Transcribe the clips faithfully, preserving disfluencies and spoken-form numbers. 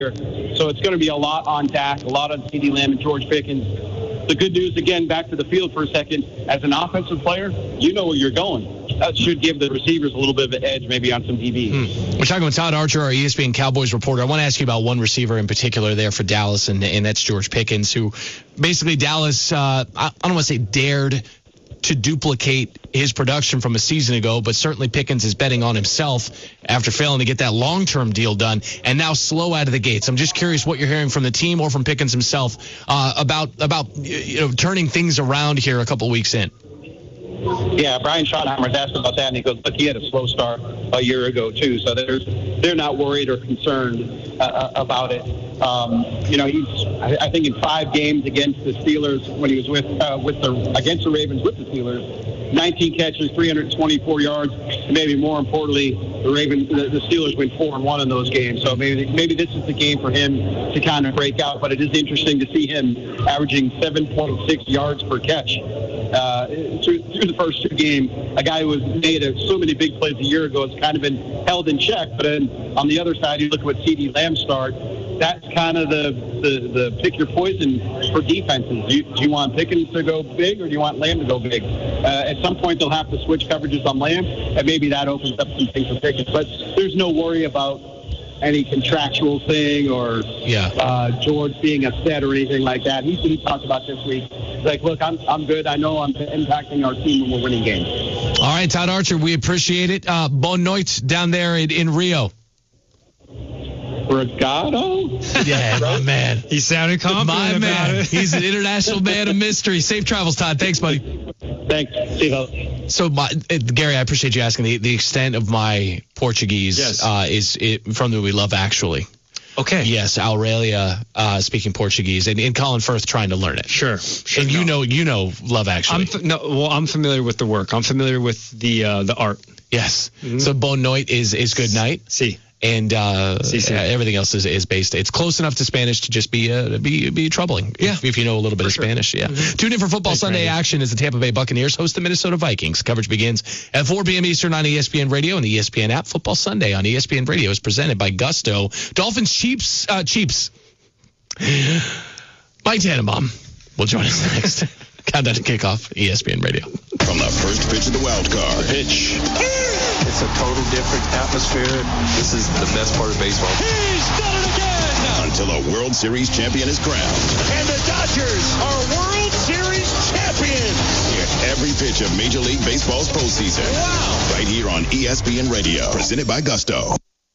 So it's going to be a lot on Dak, a lot on CeeDee Lamb and George Pickens. The good news, again, back to the field for a second, as an offensive player, you know where you're going. That should give the receivers a little bit of an edge maybe on some D Bs. Hmm. We're talking with Todd Archer, our E S P N Cowboys reporter. I want to ask you about one receiver in particular there for Dallas, and, and that's George Pickens, who basically Dallas, uh, I, I don't want to say dared to duplicate his production from a season ago, but certainly Pickens is betting on himself after failing to get that long-term deal done and now slow out of the gates. I'm just curious what you're hearing from the team or from Pickens himself uh, about about you know turning things around here a couple weeks in. Yeah, Brian Schottenheimer's asked about that, and he goes, look, he had a slow start a year ago, too, so there's, they're not worried or concerned uh, about it. Um, you know, he's, I, I think in five games against the Steelers when he was with uh, with the against the Ravens with the Steelers, nineteen catches, three hundred twenty-four yards, and maybe more importantly, the Ravens, the, the Steelers went four and one in those games. So maybe maybe this is the game for him to kind of break out. But it is interesting to see him averaging seven point six yards per catch uh, through, through the first two games. A guy who was made of so many big plays a year ago has kind of been held in check. But then on the other side, you look at what CeeDee Lamb start. That's kind of the, the, the pick your poison for defenses. Do you, do you want Pickens to go big or do you want Lamb to go big? Uh, at some point, they'll have to switch coverages on Lamb, and maybe that opens up some things for Pickens. But there's no worry about any contractual thing or yeah. uh, George being upset or anything like that. He, he talked about this week. He's like, look, I'm I'm good. I know I'm impacting our team when we're winning games. All right, Todd Archer, we appreciate it. Uh, Bon Noit down there in, in Rio. Brigado? Yeah, my man. He sounded confident my about man. it. He's an international man of mystery. Safe travels, Todd. Thanks, buddy. Thanks. See you, folks. So, my, uh, Gary, I appreciate you asking. The, the extent of my Portuguese yes. uh, is it, from the We Love Actually. Okay. Yes, Aurelia uh, speaking Portuguese, and, and Colin Firth trying to learn it. Sure. sure and no. you know, you know, Love Actually. I'm f- no, well, I'm familiar with the work. I'm familiar with the uh, the art. Yes. Mm-hmm. So, Bon Noit is is good night. See. And uh, sí, sí. everything else is, is based. It's close enough to Spanish to just be uh, be be troubling. Yeah. If, if you know a little bit For of sure. Spanish. Yeah. Mm-hmm. Tune in for Football Thanks, Sunday Randy. action as the Tampa Bay Buccaneers host the Minnesota Vikings. Coverage begins at four p.m. Eastern on E S P N Radio and the E S P N app. Football Sunday on E S P N Radio is presented by Gusto. Dolphins Chiefs uh, Chiefs. Mike Tannenbaum will join us next. Countdown to kickoff. E S P N Radio. From the first pitch of the wild card. Pitch. It's a total different atmosphere. This is the best part of baseball. He's done it again! Until a World Series champion is crowned. And the Dodgers are World Series champions! Hear every pitch of Major League Baseball's postseason. Wow! Right here on E S P N Radio. Presented by Gusto.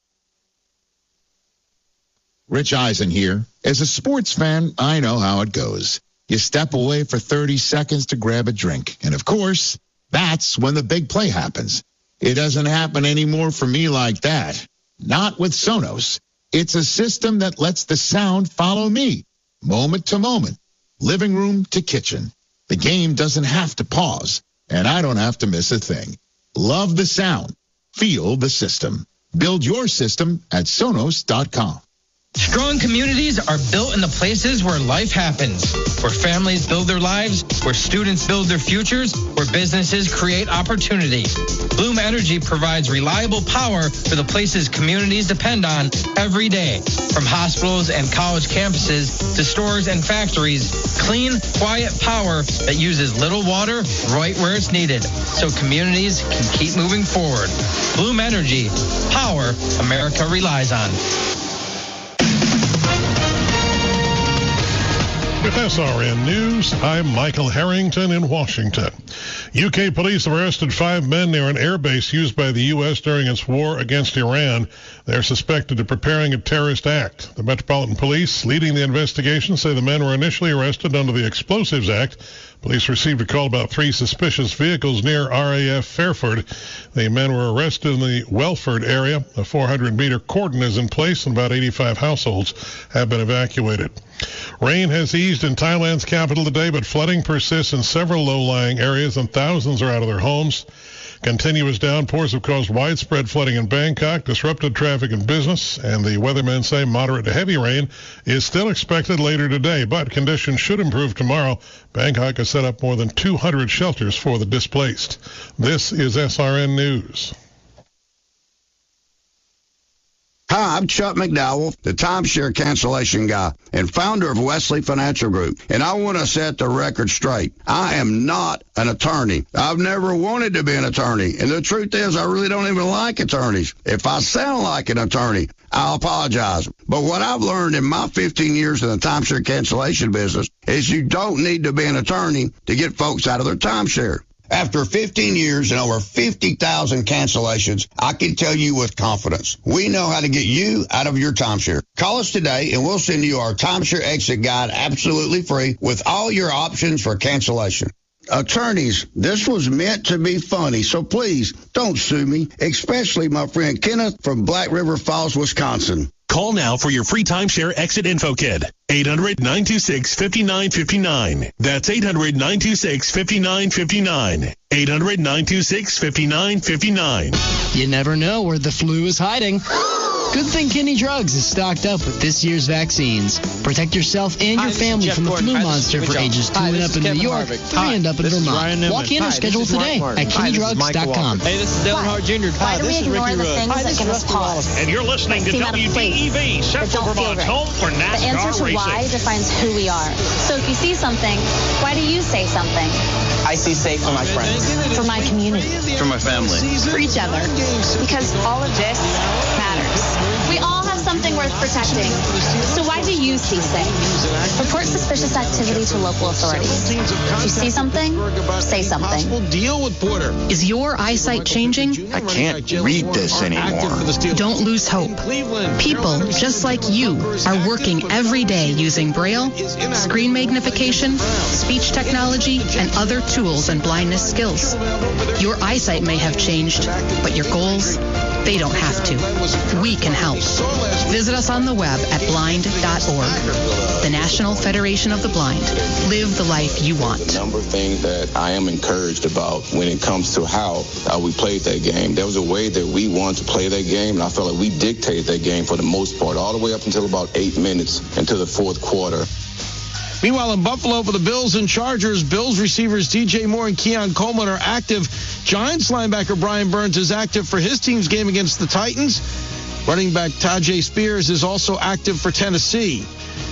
Rich Eisen here. As a sports fan, I know how it goes. You step away for thirty seconds to grab a drink. And of course, that's when the big play happens. It doesn't happen anymore for me like that. Not with Sonos. It's a system that lets the sound follow me, moment to moment, living room to kitchen. The game doesn't have to pause, and I don't have to miss a thing. Love the sound. Feel the system. Build your system at Sonos dot com. Strong communities are built in the places where life happens, where families build their lives, where students build their futures, where businesses create opportunity. Bloom Energy provides reliable power for the places communities depend on every day. From hospitals and college campuses to stores and factories, clean, quiet power that uses little water right where it's needed, so communities can keep moving forward. Bloom Energy, power America relies on. With S R N News, I'm Michael Harrington in Washington. U K police have arrested five men near an airbase used by the U S during its war against Iran. They're suspected of preparing a terrorist act. The Metropolitan Police, leading the investigation, say the men were initially arrested under the Explosives Act. Police received a call about three suspicious vehicles near R A F Fairford. The men were arrested in the Welford area. A four hundred meter cordon is in place and about eighty-five households have been evacuated. Rain has eased in Thailand's capital today, but flooding persists in several low-lying areas and thousands are out of their homes. Continuous downpours have caused widespread flooding in Bangkok, disrupted traffic and business, and the weathermen say moderate to heavy rain is still expected later today, but conditions should improve tomorrow. Bangkok has set up more than two hundred shelters for the displaced. This is S R N News. Hi, I'm Chuck McDowell, the timeshare cancellation guy and founder of Wesley Financial Group. And I want to set the record straight. I am not an attorney. I've never wanted to be an attorney. And the truth is, I really don't even like attorneys. If I sound like an attorney, I'll apologize. But what I've learned in my fifteen years in the timeshare cancellation business is you don't need to be an attorney to get folks out of their timeshare. After fifteen years and over fifty thousand cancellations, I can tell you with confidence, we know how to get you out of your timeshare. Call us today and we'll send you our timeshare exit guide absolutely free with all your options for cancellation. Attorneys, this was meant to be funny, so please don't sue me, especially my friend Kenneth from Black River Falls, Wisconsin. Call now for your free timeshare exit info kit. eight hundred, nine two six, five nine five nine. That's eight hundred, nine two six, five nine five nine. eight hundred, nine two six, five nine five nine. You never know where the flu is hiding. Good thing Kinney Drugs is stocked up with this year's vaccines. Protect yourself and your family from the flu monster for ages two and up in New York, three and up in Vermont. Walk in or schedule today at kinney drugs dot com. Hey, this is Dale Hart Junior Why do we ignore the things that give us pause? And you're listening to W D E V, Central Vermont's home for NASCAR racing. The answer to why defines who we are. So if you see something, why do you say something? I see safe for my friends. For my community. For my family. For each other. Because all of this matters. We all have something worth protecting. So why do you see safe? Report suspicious activity to local authorities. If you see something, say something. Deal with Porter. Is your eyesight changing? I can't read this anymore. Don't lose hope. People just like you are working every day using Braille, screen magnification, speech technology, and other tools and blindness skills. Your eyesight may have changed, but your goals, they don't have to. We can help. Visit us on the web at blind dot org. The National Federation of the Blind. Live the life you want. A number of things that I am encouraged about when it comes to how uh, we played that game. There was a way that we wanted to play that game, and I felt like we dictated that game for the most part, all the way up until about eight minutes into the fourth quarter. Meanwhile, in Buffalo for the Bills and Chargers, Bills receivers D J Moore and Keon Coleman are active. Giants linebacker Brian Burns is active for his team's game against the Titans. Running back Tajay Spears is also active for Tennessee.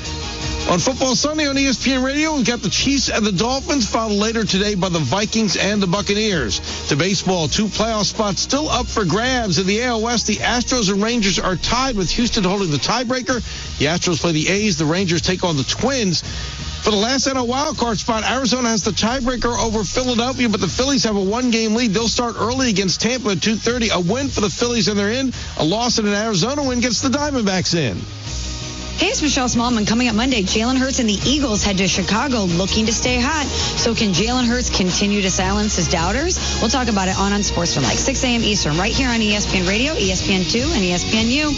On Football Sunday on E S P N Radio, we've got the Chiefs and the Dolphins, followed later today by the Vikings and the Buccaneers. To baseball, two playoff spots still up for grabs. In the A L West, the Astros and Rangers are tied, with Houston holding the tiebreaker. The Astros play the A's. The Rangers take on the Twins. For the last N L wildcard spot, Arizona has the tiebreaker over Philadelphia, but the Phillies have a one-game lead. They'll start early against Tampa at two thirty. A win for the Phillies, and they're in. A loss and an Arizona win gets the Diamondbacks in. Hey, it's Michelle Smallman. Coming up Monday, Jalen Hurts and the Eagles head to Chicago looking to stay hot. So can Jalen Hurts continue to silence his doubters? We'll talk about it on On Sports from like six a.m. Eastern, right here on E S P N Radio, E S P N two, and E S P N U.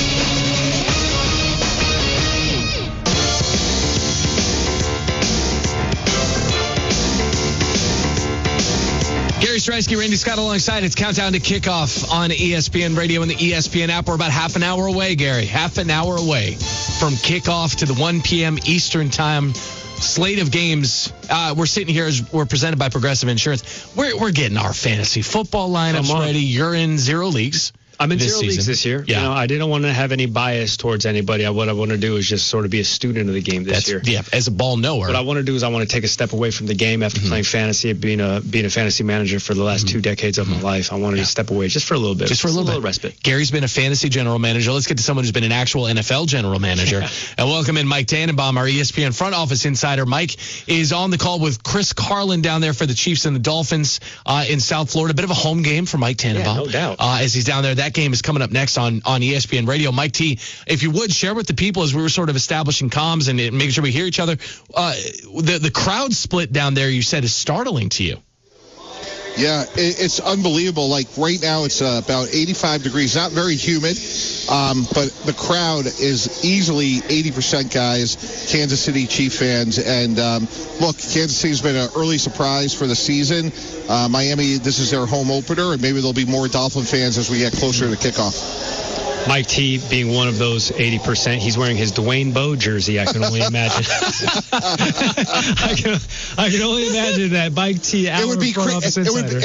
Gary Streisky, Randy Scott alongside. It's countdown to kickoff on E S P N Radio and the E S P N app. We're about half an hour away, Gary. Half an hour away from kickoff to the one p.m. Eastern time slate of games. Uh, we're sitting here as we're presented by Progressive Insurance. We're we're getting our fantasy football lineups ready. You're in zero leagues. I'm in this zero season. leagues this year. Yeah. You know, I didn't want to have any bias towards anybody. What I want to do is just sort of be a student of the game this That's, year. Yeah, as a ball knower. What I want to do is I want to take a step away from the game after mm-hmm. playing fantasy, being a being a fantasy manager for the last mm-hmm. two decades of my life. I wanted yeah. to step away just for a little bit. Just for a little, just a bit. little respite. Gary's been a fantasy general manager. Let's get to someone who's been an actual N F L general manager. Yeah. And welcome in Mike Tannenbaum, our E S P N front office insider. Mike is on the call with Chris Carlin down there for the Chiefs and the Dolphins uh, in South Florida. A bit of a home game for Mike Tannenbaum. Yeah, no doubt. Uh, as he's down there. That game is coming up next on, on E S P N Radio. Mike T, if you would, share with the people as we were sort of establishing comms and making sure we hear each other. Uh, the, the crowd split down there, you said, is startling to you. Yeah, it's unbelievable. Like right now, it's uh, about eighty-five degrees, not very humid, um, but the crowd is easily eighty percent guys, Kansas City Chief fans. And um, look, Kansas City's been an early surprise for the season. Uh, Miami, this is their home opener, and maybe there'll be more Dolphin fans as we get closer to kickoff. Mike T being one of those eighty percent. He's wearing his Dwayne Bowe jersey, I can only imagine. I, can, I can only imagine that. Mike T, our it would be front cra- office it insider. would, it,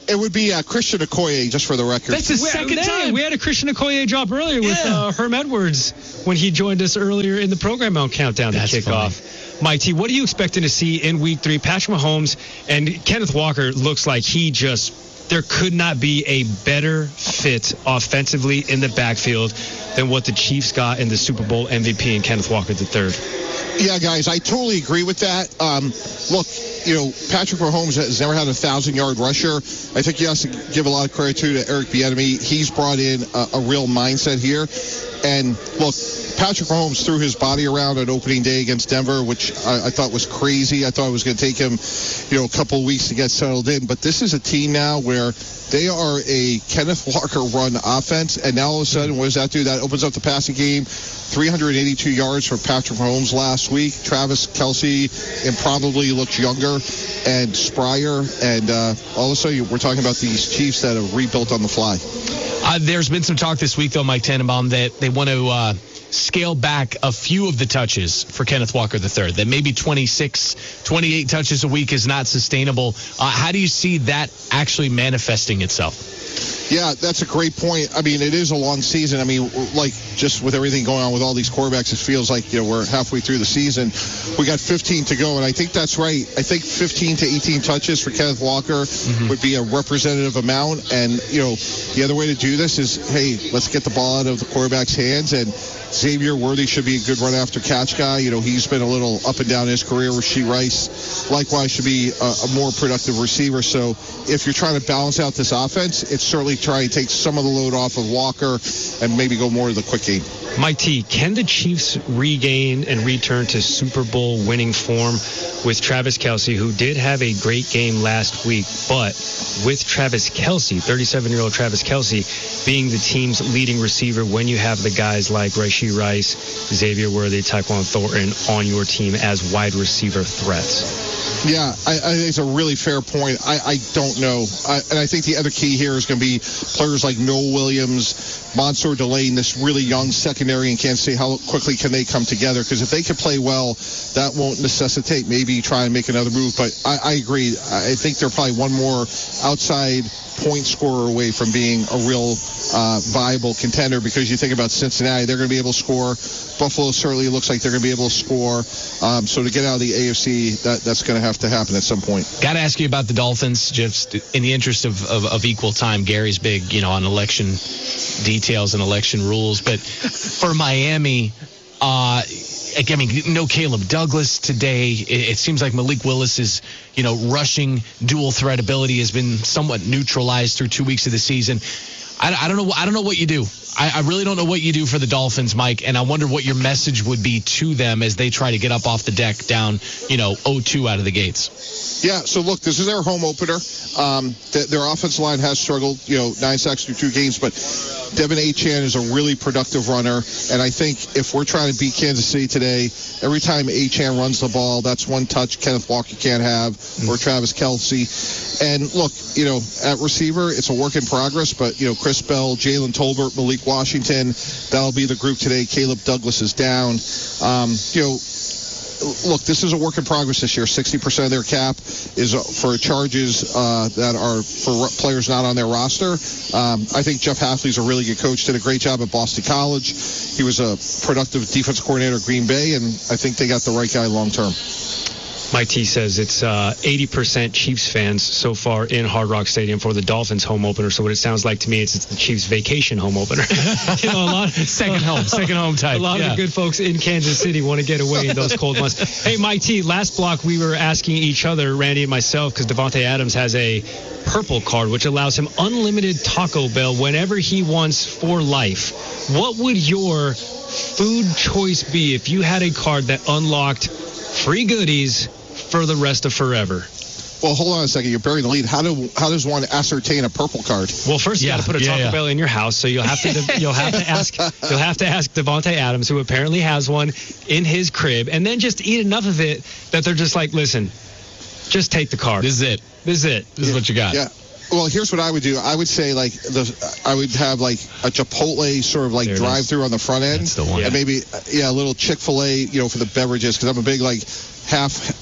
It would be uh, Christian Okoye, just for the record. That's the second Hey, time. we had a Christian Okoye drop earlier with Yeah. uh, Herm Edwards when he joined us earlier in the program on Countdown That's to Kickoff. Mike T, what are you expecting to see in Week Three? Patrick Mahomes and Kenneth Walker looks like he just there could not be a better fit offensively in the backfield than what the Chiefs got in the Super Bowl M V P in Kenneth Walker the third. Yeah, guys, I totally agree with that. Um, look, you know, Patrick Mahomes has never had a thousand-yard rusher. I think you have to give a lot of credit to, to Eric Bieniemy. He's brought in a, a real mindset here. And, look, Patrick Mahomes threw his body around on opening day against Denver, which I, I thought was crazy. I thought it was going to take him, you know, a couple of weeks to get settled in. But this is a team now where they are a Kenneth Walker run offense. And now all of a sudden, what does that do? That opens up the passing game. three hundred eighty-two yards for Patrick Mahomes last week. Travis Kelce improbably looks younger and sprier. And uh, all of a sudden, we're talking about these Chiefs that have rebuilt on the fly. Uh, there's been some talk this week, though, Mike Tannenbaum, that they want to uh, scale back a few of the touches for Kenneth Walker the third, that maybe twenty-six, twenty-eight touches a week is not sustainable. Uh, how do you see that actually manifesting itself? Yeah, that's a great point. I mean, it is a long season. I mean, like, just with everything going on with all these quarterbacks, it feels like, you know, we're halfway through the season. We got fifteen to go, and I think that's right. I think fifteen to eighteen touches for Kenneth Walker mm-hmm. would be a representative amount. And, you know, the other way to do this is, hey, let's get the ball out of the quarterback's hands. And Xavier Worthy should be a good run-after-catch guy. You know, he's been a little up and down in his career. Rashee Rice, likewise, should be a, a more productive receiver. So if you're trying to balance out this offense, it's certainly try and take some of the load off of Walker and maybe go more to the quick game. Mike T, can the Chiefs regain and return to Super Bowl winning form with Travis Kelce, who did have a great game last week, but with Travis Kelce, thirty-seven-year-old Travis Kelce, being the team's leading receiver when you have the guys like Rashee Rice, Xavier Worthy, Tyquan Thornton on your team as wide receiver threats? Yeah, I, I think it's a really fair point. I, I don't know. I, and I think the other key here is going to be players like Noah Williams, Mansour Delane, this really young secondary in Kansas City. How quickly can they come together? Because if they can play well, that won't necessitate maybe try and make another move. But I, I agree. I think they're probably one more outside point scorer away from being a real uh, viable contender, because you think about Cincinnati, they're going to be able to score. Buffalo certainly looks like they're going to be able to score. Um, so to get out of the A F C, that, that's going to have to happen at some point. Got to ask you about the Dolphins, just in the interest of, of, of equal time. Gary's big, you know, on election details and election rules. But for Miami, uh, I mean, no Caleb Douglas today. It, it seems like Malik Willis's, you know, rushing dual threat ability has been somewhat neutralized through two weeks of the season. I, I don't know. I don't know what you do. I, I really don't know what you do for the Dolphins, Mike, and I wonder what your message would be to them as they try to get up off the deck down, you know, oh two out of the gates. Yeah, so look, this is their home opener. Um, th- their offensive line has struggled, you know, nine sacks through two games, but Devin Achane is a really productive runner, and I think if we're trying to beat Kansas City today, every time Achane runs the ball, that's one touch Kenneth Walker can't have, or Travis Kelce. And look, you know, at receiver, it's a work in progress, but, you know, Chris Bell, Jalen Tolbert, Malik Washington, that'll be the group today. Caleb Douglas is down. Um, you know, look, this is a work in progress this year. sixty percent of their cap is for charges uh, that are for players not on their roster. Um, I think Jeff Hafley's a really good coach. Did a great job at Boston College. He was a productive defense coordinator at Green Bay, and I think they got the right guy long term. Mike T says it's uh, eighty percent Chiefs fans so far in Hard Rock Stadium for the Dolphins home opener. So what it sounds like to me is it's the Chiefs vacation home opener. You know, a lot of, second home, second home type. A lot yeah. of the good folks in Kansas City want to get away in those cold months. Hey, Mike T, last block we were asking each other, Randy and myself, because Davante Adams has a purple card, which allows him unlimited Taco Bell whenever he wants for life. What would your food choice be if you had a card that unlocked free goodies for the rest of forever? Well, hold on a second. You're burying the lead. How do how does one ascertain a purple card? Well, first you yeah, got to put a yeah, Taco yeah. Bell in your house, so you'll have to you'll have to ask you'll have to ask Davante Adams, who apparently has one in his crib, and then just eat enough of it that they're just like, listen, just take the card. This is it. This is it. This is what you got. Yeah. Well, here's what I would do. I would say, like, the I would have, like, a Chipotle sort of, like, drive-through on the front end. That's the one. And yeah. maybe, yeah, a little Chick-fil-A, you know, for the beverages, because I'm a big, like, half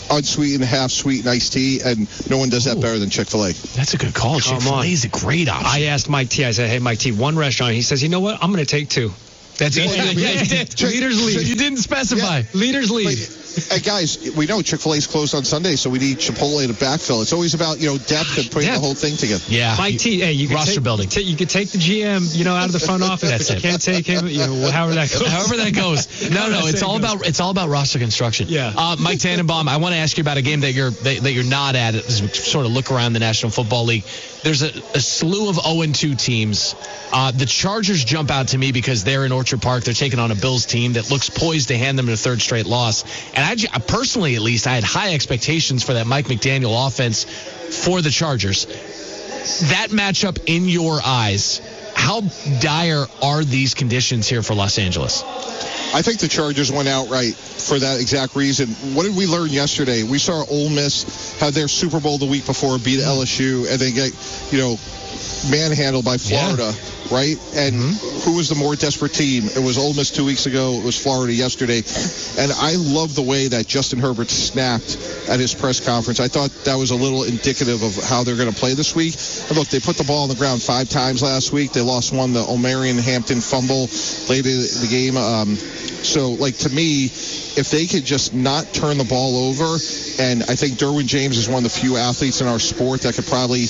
unsweetened, half sweetened iced tea, and no one does that Ooh. better than Chick-fil-A. That's a good call. Chick-fil-A is a great option. I asked Mike T. I said, "Hey, Mike T, one restaurant." He says, "You know what? I'm going to take two." That's it. Yeah, yeah, yeah. Leaders lead. So you didn't specify. Yeah. Leaders lead. Like, hey guys, we know Chick-fil-A's closed on Sunday, so we need Chipotle to backfill. It's always about you know depth and putting yeah. the whole thing together. Yeah, Mike T. Hey, you can roster take, building. T- you could take the G M, you know, out of the front office, That's but it. you can't take him. You know, however that goes. However that goes. No, no, it's all about it's all about roster construction. Yeah. Uh, Mike Tannenbaum, I want to ask you about a game that you're that, that you're not at. As we sort of look around the National Football League, there's a, a slew of oh and two teams. Uh, the Chargers jump out to me because they're in Orchard Park. They're taking on a Bills team that looks poised to hand them their third straight loss. And I personally, at least, I had high expectations for that Mike McDaniel offense for the Chargers. That matchup in your eyes, how dire are these conditions here for Los Angeles? I think the Chargers went outright for that exact reason. What did we learn yesterday? We saw Ole Miss had their Super Bowl the week before, beat L S U, and then get, you know, manhandled by Florida, yeah. right? And mm-hmm. who was the more desperate team? It was Ole Miss two weeks ago. It was Florida yesterday. And I love the way that Justin Herbert snapped at his press conference. I thought that was a little indicative of how they're going to play this week. And look, they put the ball on the ground five times last week. They lost one, the Omarion Hampton fumble late in the game. Um, so, like, to me, if they could just not turn the ball over, and I think Derwin James is one of the few athletes in our sport that could probably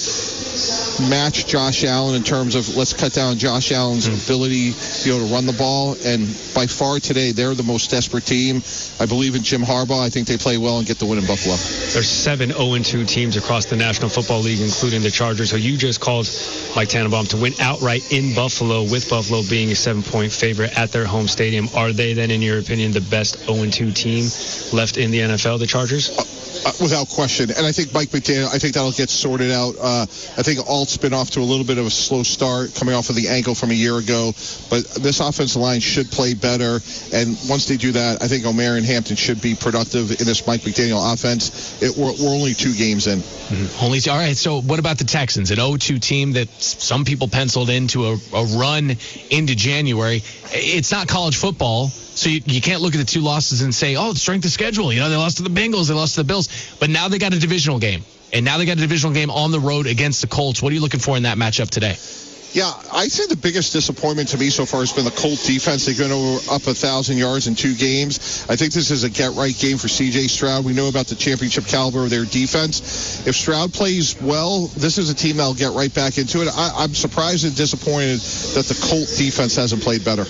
match Josh Allen in terms of let's cut down Josh Allen's mm. ability to be able to run the ball. And by far today, they're the most desperate team. I believe in Jim Harbaugh. I think they play well and get the win in Buffalo. There's seven oh and two teams across the National Football League, including the Chargers, who you just called Mike Tannenbaum to win outright in Buffalo, with Buffalo being a seven-point favorite at their home stadium. Are they then, in your opinion, the best oh and two team left in the N F L, the Chargers? Uh, Uh, without question. And I think Mike McDaniel, I think that'll get sorted out. Uh, I think Alt's been off to a little bit of a slow start coming off of the ankle from a year ago. But this offensive line should play better. And once they do that, I think Omarion Hampton should be productive in this Mike McDaniel offense. It, we're, we're only two games in. Mm-hmm. Only two. All right, so what about the Texans? An oh two team that some people penciled into a, a run into January. It's not college football. So you, you can't look at the two losses and say, oh, strength of schedule. You know, they lost to the Bengals, they lost to the Bills. But now they got a divisional game. And now they got a divisional game on the road against the Colts. What are you looking for in that matchup today? Yeah, I'd say the biggest disappointment to me so far has been the Colts defense. They've gone over up one thousand yards in two games. I think this is a get-right game for C J Stroud. We know about the championship caliber of their defense. If Stroud plays well, this is a team that'll get right back into it. I, I'm surprised and disappointed that the Colts defense hasn't played better.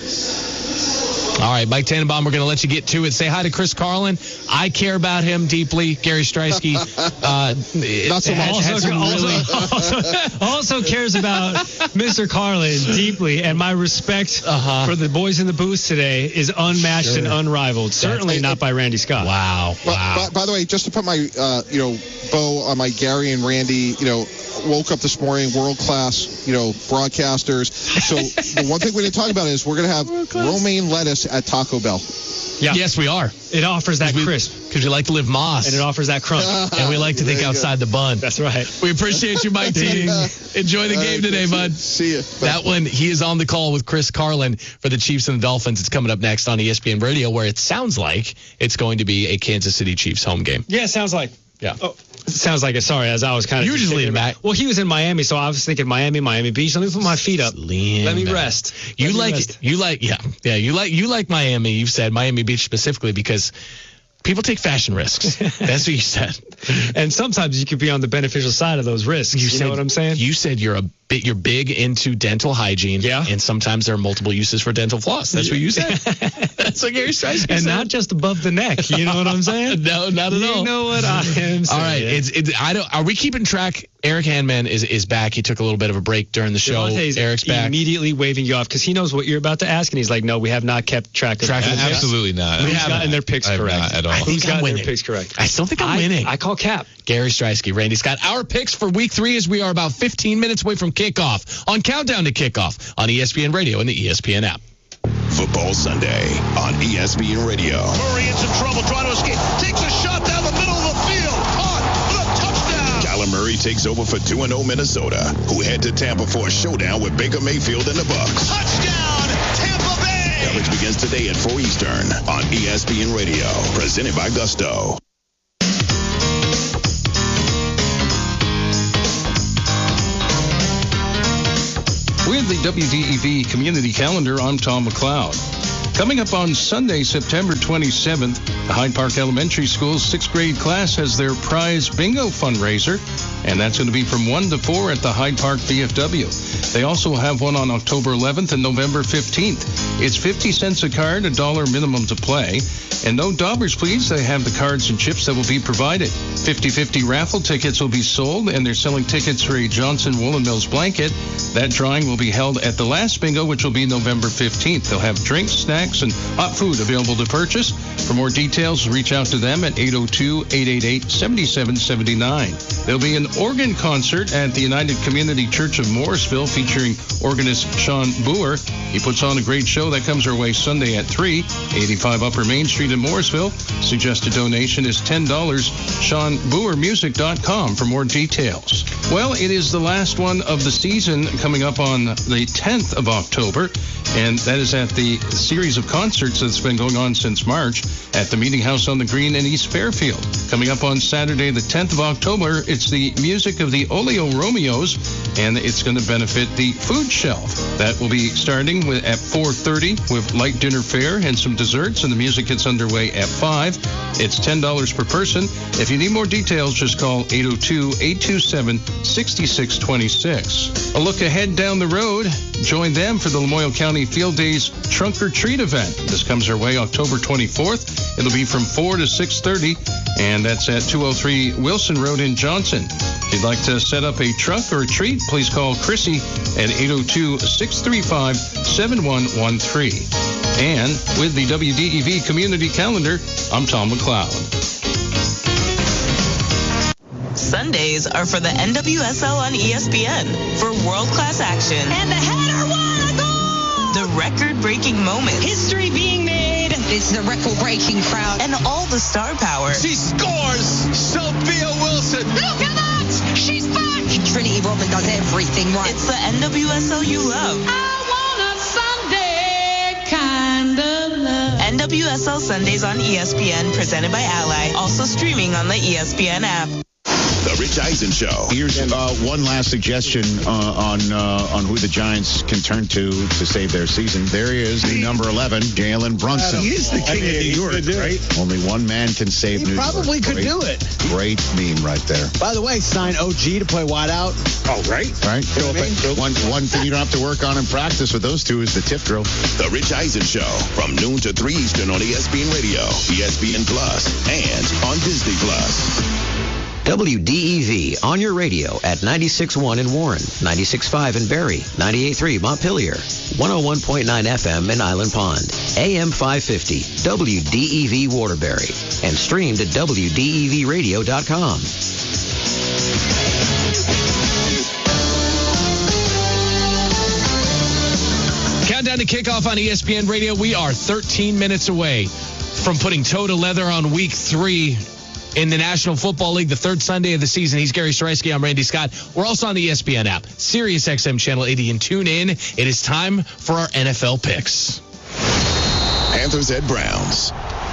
All right, Mike Tannenbaum, we're going to let you get to it. Say hi to Chris Carlin. I care about him deeply. Gary Streisky. Uh, Not so much. Also, really... also, also cares about Mister Carlin deeply, and my respect uh-huh. for the boys in the booth today is unmatched sure. and unrivaled. Certainly That's, not by Randy Scott. Wow. wow. By, by the way, just to put my, uh, you know, bow on my Gary and Randy, you know, woke up this morning, world-class, you know, broadcasters. So the one thing we didn't talk about is we're going to have romaine lettuce at Taco Bell. Yeah. Yes, we are. It offers that we, crisp. Because we like to live moss. And it offers that crunch. And we like to think outside the bun. That's right. We appreciate you, Mike T. Enjoy the game today, bud. See you. That one, he is on the call with Chris Carlin for the Chiefs and the Dolphins. It's coming up next on E S P N Radio, where it sounds like it's going to be a Kansas City Chiefs home game. Yeah, it sounds like. Yeah. Oh, sounds like it. Sorry, as I was kind of. You were just leaning back. Well, he was in Miami, so I was thinking Miami, Miami Beach. Let me put my feet up. Lean Let me back. rest. You Let like rest. you like yeah yeah you like you like Miami. You've said Miami Beach specifically because people take fashion risks. That's what you said. And sometimes you could be on the beneficial side of those risks. You, you said, know what I'm saying? You said you're a bit you're big into dental hygiene. Yeah. And sometimes there are multiple uses for dental floss. That's what you said. That's what Gary Streisky And said. not just above the neck. You know what I'm saying? No, not at you all. You know what I am saying. All right. It's, it's, I don't, are we keeping track? Eric Handman is, is back. He took a little bit of a break during the show. Devontae's Eric's back. Immediately waving you off because he knows what you're about to ask, and he's like, no, we have not kept track of track it. Absolutely not. Who's haven't. gotten their picks I correct? Not at all. I Who's think I'm gotten winning. their picks correct? I still think I'm I, winning. I call Cap. Gary Streisky, Randy Scott. Our picks for week three as we are about fifteen minutes away from kickoff on Countdown to Kickoff on E S P N Radio and the E S P N app. Football Sunday on E S P N Radio. Murray in some trouble trying to escape. Takes a shot down the middle of the field. Caught for the touchdown. Kyler Murray takes over for two and oh Minnesota, who head to Tampa for a showdown with Baker Mayfield and the Bucs. Touchdown, Tampa Bay. Coverage begins today at four Eastern on E S P N Radio. Presented by Gusto. With the W D E V Community Calendar, I'm Tom McLeod. Coming up on Sunday, September twenty-seventh, the Hyde Park Elementary School's sixth grade class has their prize bingo fundraiser, and that's going to be from one to four at the Hyde Park V F W. They also have one on October eleventh and November fifteenth. It's fifty cents a card, a dollar minimum to play. And no daubers, please. They have the cards and chips that will be provided. fifty-fifty raffle tickets will be sold, and they're selling tickets for a Johnson Woolen Mills blanket. That drawing will be held at the last bingo, which will be November fifteenth. They'll have drinks, snacks, and hot food available to purchase. For more details, reach out to them at eight oh two, eight eight eight, seven seven seven nine. There'll be an organ concert at the United Community Church of Morrisville featuring organist Sean Boer. He puts on a great show that comes our way Sunday at three, eighty-five Upper Main Street in Morrisville. Suggested donation is ten dollars. Sean Boer Music dot com for more details. Well, it is the last one of the season coming up on the tenth of October, and that is at the series of concerts that's been going on since March at the Meeting House on the Green in East Fairfield. Coming up on Saturday, the tenth of October, it's the music of the Oleo Romeos, and it's going to benefit the food shelf. That will be starting with, at four thirty with light dinner fare and some desserts, and the music gets underway at five. It's ten dollars per person. If you need more details, just call eight oh two, eight two seven, six six two six. A look ahead down the road, join them for the Lamoille County Field Days Trunk or Treat event. This comes our way October twenty-fourth. It'll be from four to six thirty, and that's at two oh three Wilson Road in Johnson. If you'd like to set up a trunk or a treat, please call Chrissy at eight oh two, six three five, seven one one three. And with the W D E V Community Calendar, I'm Tom McLeod. Sundays are for the N W S L on E S P N for world-class action. And the header won a goal! The record-breaking moments. History being made. It's the record-breaking crowd. And all the star power. She scores! Sophia Wilson! Look at that! She's back! Trinity Rodman does everything right. It's the N W S L you love. I want a Sunday kind of love. N W S L Sundays on E S P N, presented by Ally. Also streaming on the E S P N app. The Rich Eisen Show. Here's uh, one last suggestion uh, on uh, on who the Giants can turn to to save their season. There he is, the number eleven, Jalen Brunson. He's the king of New York, right? Only one man can save he New York. He probably could great, do it. Great meme right there. By the way, sign O G to play wideout. Oh, right. Right. You know what I mean? One, one thing you don't have to work on in practice with those two is the tip drill. The Rich Eisen Show from noon to three Eastern on E S P N Radio, E S P N Plus, and on Disney Plus. W D E V on your radio at ninety-six point one in Warren, ninety-six point five in Barrie, ninety-eight point three Montpelier, one oh one point nine F M in Island Pond, A M five fifty, W D E V Waterbury, and streamed at W D E V radio dot com. Countdown to kickoff on E S P N Radio. We are thirteen minutes away from putting toe to leather on week three in the National Football League, the third Sunday of the season. He's Gary Sarewski. I'm Randy Scott. We're also on the E S P N app, Sirius X M Channel eighty, and tune in. It is time for our N F L picks. Panthers at Browns.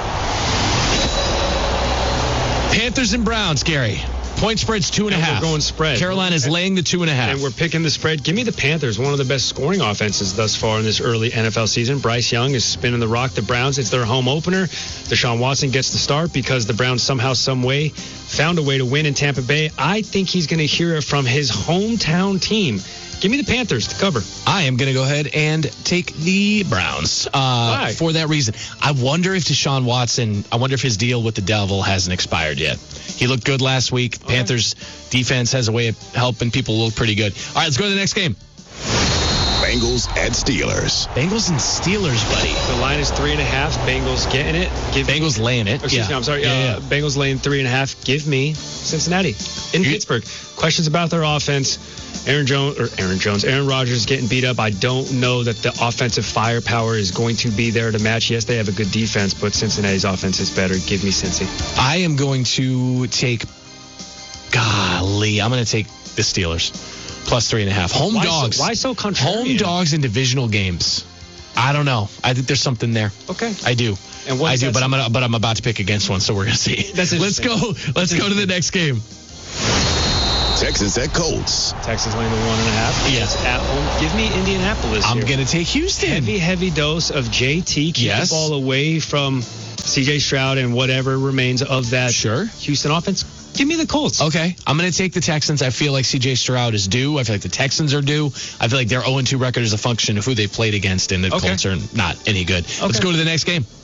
Panthers and Browns, Gary. Point spread's two and, and a half. We're going spread. Carolina's and, laying the two and a half. And we're picking the spread. Give me the Panthers, one of the best scoring offenses thus far in this early N F L season. Bryce Young is spinning the rock. The Browns, it's their home opener. Deshaun Watson gets the start because the Browns somehow, some way, found a way to win in Tampa Bay. I think he's going to hear it from his hometown team. Give me the Panthers to cover. I am going to go ahead and take the Browns. Uh, Why? For that reason. I wonder if Deshaun Watson, I wonder if his deal with the Devil hasn't expired yet. He looked good last week. Okay. Panthers defense has a way of helping people look pretty good. All right, let's go to the next game. Bengals at Steelers. Bengals and Steelers, buddy. The line is three and a half. Bengals getting it. Give Bengals me, laying it. Excuse yeah. me, I'm sorry. Yeah, uh, yeah. Bengals laying three and a half. Give me Cincinnati in you, Pittsburgh. Questions about their offense. Aaron Jones or Aaron Jones, Aaron Rodgers getting beat up. I don't know that the offensive firepower is going to be there to match. Yes, they have a good defense, but Cincinnati's offense is better. Give me Cincy. I am going to take. Golly, I'm going to take the Steelers plus three and a half. Home why dogs. So, why so contrarian? Home dogs in divisional games. I don't know. I think there's something there. Okay, I do. And what I do, but something? I'm gonna, but I'm about to pick against one, so we're gonna see. That's let's go. Let's go to the next game. Texans at Colts. Texans laying the one and a half. Yes. At home. Give me Indianapolis I'm here. going to take Houston. Heavy, heavy dose of J T. Keep Yes. the ball away from C J Stroud and whatever remains of that Sure. Houston offense. Give me the Colts. Okay, I'm going to take the Texans. I feel like C J Stroud is due. I feel like the Texans are due. I feel like their oh and two record is a function of who they played against, and the Okay. Colts are not any good. Let's go to the next game.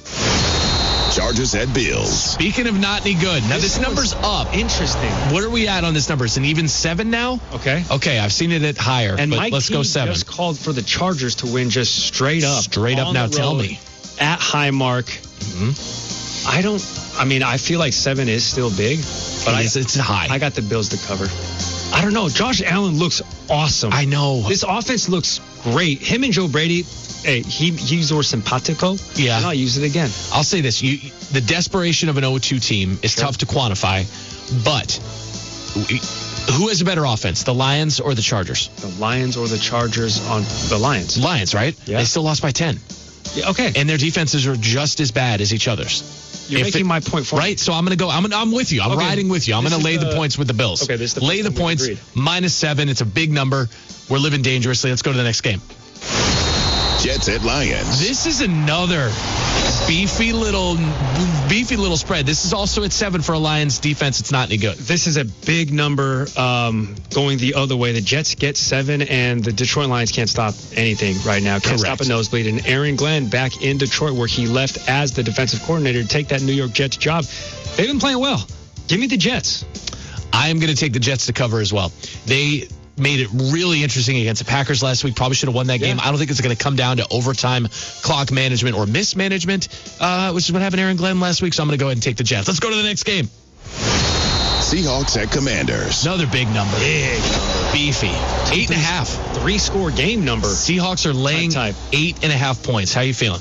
Chargers at Bills. Speaking of not any good, now this, This number's up. Interesting. What are we at on this number? It's an even seven now? Okay. Okay, I've seen it at higher, And but Mike let's go Key seven. just called for the Chargers to win just straight up. Straight up on now, the tell road me. At Highmark. Mm-hmm. I don't, I mean, I feel like seven is still big, but It I, is, it's high. I got the Bills to cover. I don't know. Josh Allen looks awesome. I know. This offense looks great. Him and Joe Brady, hey, he he's or simpatico. Yeah. And I'll use it again. I'll say this. You, the desperation of an oh and two team is Sure. tough to quantify, but who has a better offense, the Lions or the Chargers? The Lions or the Chargers on the Lions. Lions, right? Yeah. They still lost by ten. Yeah, okay. And their defenses are just as bad as each other's. You're If making it- my point for me. Right, so I'm going to go. I'm gonna, I'm with you. I'm Okay. riding with you. I'm This going to is lay the, the- points with the Bills. Okay, this is the lay first the time we've points agreed. minus seven. It's a big number. We're living dangerously. Let's go to the next game. Jets at Lions. This is another beefy little beefy little spread. This is also at seven for a Lions defense. It's not any good. This is a big number um, going the other way. The Jets get seven, and the Detroit Lions can't stop anything right now. Can't Correct. stop a nosebleed. And Aaron Glenn back in Detroit, where he left as the defensive coordinator to take that New York Jets job. They've been playing well. Give me the Jets. I am going to take the Jets to cover as well. They made it really interesting against the Packers last week. Probably should have won that game. Yeah. I don't think it's going to come down to overtime clock management or mismanagement, uh, which is what happened to Aaron Glenn last week. So I'm going to go ahead and take the Jets. Let's go to the next game. Seahawks at Commanders. Another big number. Big number. Beefy. Eight and a half. Three score game number. Seahawks are laying Type. eight and a half points. How you feeling?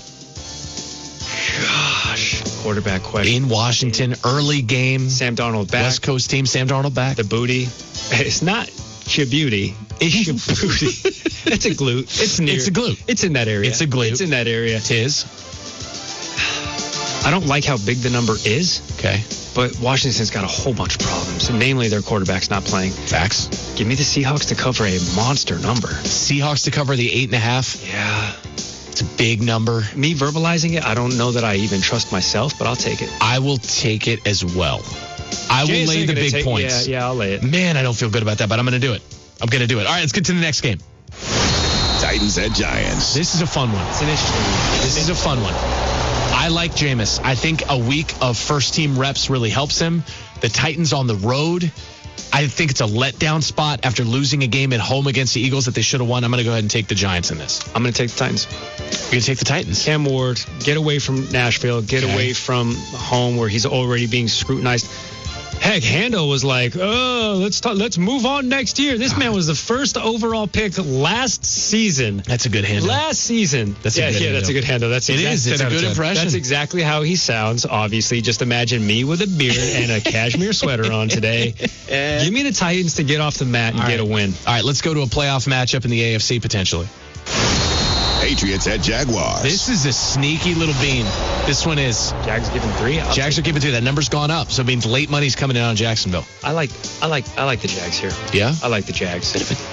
Gosh. Quarterback question. In Washington, early game. Sam Darnold back. West Coast team, Sam Darnold back. The booty. It's not Shabuti. It's Shabuti. It's a glute. It's near. It's a glute. It's in that area. It's a glute. It's in that area. It is. I don't like how big the number is, Okay. but Washington's got a whole bunch of problems, namely their quarterback's not playing. Facts. Give me the Seahawks to cover a monster number. Seahawks to cover the eight and a half. Yeah. It's a big number. Me verbalizing it, I don't know that I even trust myself, but I'll take it. I will take it as well. I Jay will is lay saying the gonna big take- points. Yeah, yeah, I'll lay it. Man, I don't feel good about that, but I'm going to do it. I'm going to do it. All right, let's get to the next game. Titans at Giants. This is a fun one. It's an interesting one. This is a fun one. I like Jameis. I think a week of first team reps really helps him. The Titans on the road. I think it's a letdown spot after losing a game at home against the Eagles that they should have won. I'm going to go ahead and take the Giants in this. I'm going to take the Titans. You're going to take the Titans. Cam Ward, get away from Nashville, get Okay. away from home where he's already being scrutinized. Heck, Hando was like, "Oh, let's talk, let's move on next year." This man was the first overall pick last season. That's a good handle. Last season. That's a yeah, good yeah, handle. that's a good handle. That's It exact- is. It's ten a out of good ten. impression. That's exactly how he sounds. Obviously, just imagine me with a beard and a cashmere sweater on today. Give me the Titans to get off the mat and All get right. a win. All right, let's go to a playoff matchup in the A F C potentially. Patriots at Jaguars. This is a sneaky little bean. This one is. Jags giving three. I'll Jags are take- giving three. That number's gone up, so it means late money's coming in on Jacksonville. I like, I like, I like the Jags here. Yeah? I like the Jags.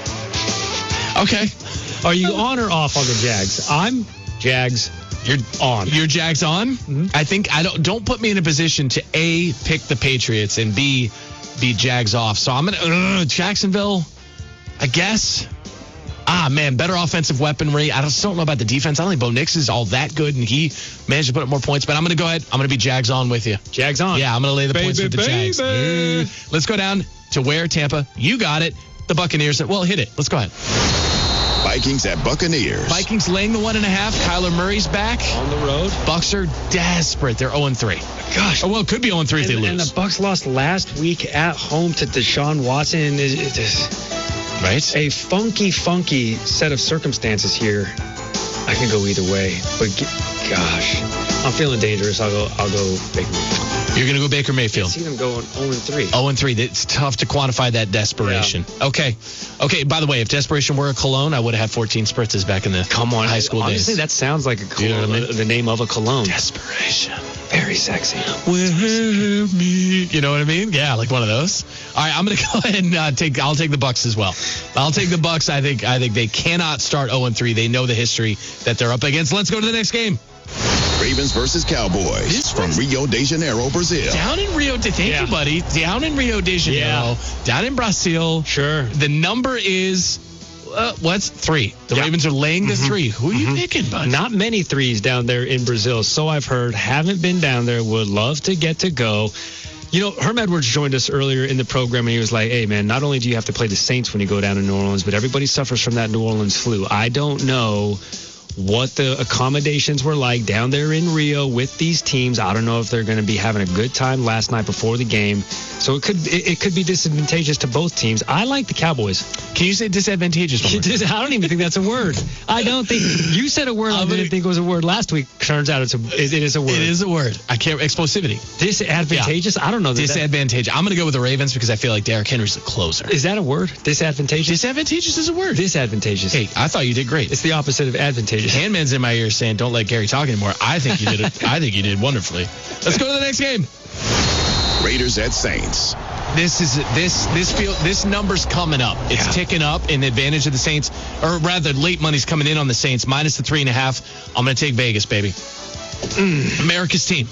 Okay. Are you on or off on the Jags? I'm Jags. You're on. Your Jags on? Mm-hmm. I think I don't don't put me in a position to A, pick the Patriots, and B, be Jags off. So I'm gonna uh, Jacksonville, I guess. Ah, man, better offensive weaponry. I just don't know about the defense. I don't think Bo Nix is all that good, and he managed to put up more points. But I'm going to go ahead. I'm going to be Jags on with you. Jags on. Yeah, I'm going to lay the Baby, points with the Jags. baby. Mm. Let's go down to where, Tampa? You got it. The Buccaneers. Well, hit it. Let's go ahead. Vikings at Buccaneers. Vikings laying the one and a half. Kyler Murray's back. On the road. Bucks are desperate. They're oh and three. Gosh. Oh, well, it could be oh and three if they And, lose. and the Bucks lost last week at home to Deshaun Watson. It- it- it's right? a funky, funky set of circumstances here. I can go either way, but g- gosh, I'm feeling dangerous. I'll go. I'll go Baker Mayfield. You're going to go Baker I Mayfield. see them going oh and three. oh and three. It's tough to quantify that desperation. Okay. Okay, by the way, if desperation were a cologne, I would have had fourteen spritzes back in the Come on, high school honestly, days. that sounds like a cologne, You know what I mean? the name of a cologne. Desperation. Very sexy. With me. You know what I mean? Yeah, like one of those. All right, I'm going to go ahead and uh, take, I'll take the Bucks as well. I'll take the Bucks. I think, I think they cannot start oh and three. They know the history that they're up against. Let's go to the next game. Ravens versus Cowboys this from Rio de Janeiro, Brazil. Down in Rio de Thank yeah. you, buddy. Down in Rio de Janeiro. Yeah. Down in Brazil. Sure. The number is, uh, what's three? The yeah. Ravens are laying the mm-hmm. three. Who are mm-hmm. you picking, bud? Not many threes down there in Brazil, so I've heard. Haven't been down there. Would love to get to go. You know, Herm Edwards joined us earlier in the program, and he was like, hey, man, not only do you have to play the Saints when you go down to New Orleans, but everybody suffers from that New Orleans flu. I don't know what the accommodations were like down there in Rio with these teams. I don't know if they're going to be having a good time last night before the game. So it could it, it could be disadvantageous to both teams. I like the Cowboys. Can you say disadvantageous? I don't even think that's a word. I don't think you said a word I didn't think it was a word last week. Turns out it's a it, it is a word. It is a word. I can't explosivity. Disadvantageous? Yeah. I don't know. Disadvantageous. I'm going to go with the Ravens because I feel like Derrick Henry's the closer. Is that a word? Disadvantageous? Disadvantageous is a word. Disadvantageous. Hey, I thought you did great. It's the opposite of advantageous. Handman's in my ear saying, "Don't let Gary talk anymore." I think you did it. I think you did wonderfully. Let's go to the next game. Raiders at Saints. This is this this feel this number's coming up. It's yeah. ticking up in advantage of the Saints, or rather, late money's coming in on the Saints. Minus the three and a half. I'm going to take Vegas, baby. Mm. America's team.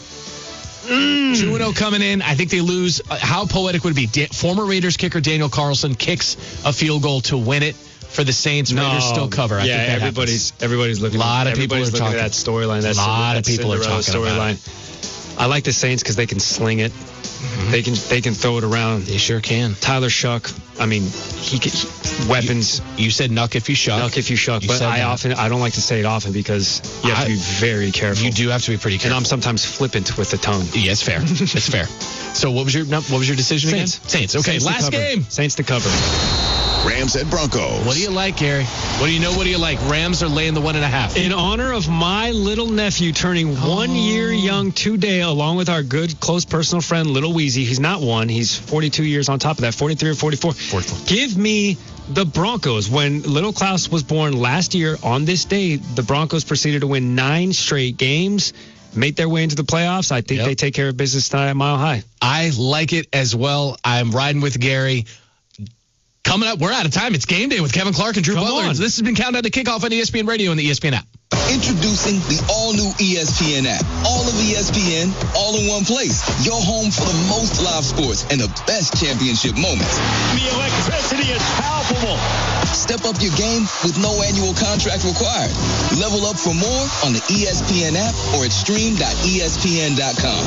Mm. two and oh coming in. I think they lose. Uh, how poetic would it be? Da- former Raiders kicker Daniel Carlson kicks a field goal to win it for the Saints. No. Raiders still cover. I yeah, think that everybody's happens. everybody's looking. A lot of people are looking talking at that storyline. That's a lot the, of people are talking storyline. about it. I like the Saints because they can sling it. Mm-hmm. They can they can throw it around. They sure can. Tyler Shuck. I mean, he, can, he weapons. You, you said nuck if you shuck. Nuck if you shuck. You but I that. often I don't like to say it often because you have I, to be very careful. You do have to be pretty careful. And I'm sometimes flippant with the tongue. Yeah, it's fair. It's fair. So what was your what was your decision Saints. again? Saints. Okay, Saints last game. Saints to cover. Rams at Broncos. What do you like, Gary? What do you know? What do you like? Rams are laying the one and a half. In honor of my little nephew turning oh. one year young today, along with our good, close personal friend, Little Weezy. He's not one. He's forty-two years on top of that, forty-three or forty-four. forty-four. Give me the Broncos. When Little Klaus was born last year on this day, the Broncos proceeded to win nine straight games, make their way into the playoffs. I think yep. they take care of business tonight at Mile High. I like it as well. I'm riding with Gary. Coming up, we're out of time. It's game day with Kevin Clark and Drew Come Butler. On. This has been Countdown to Kickoff on E S P N Radio and the E S P N app. Introducing the all-new E S P N app. All of E S P N, all in one place. Your home for the most live sports and the best championship moments. The electricity is palpable. Step up your game with no annual contract required. Level up for more on the E S P N app or at stream dot E S P N dot com.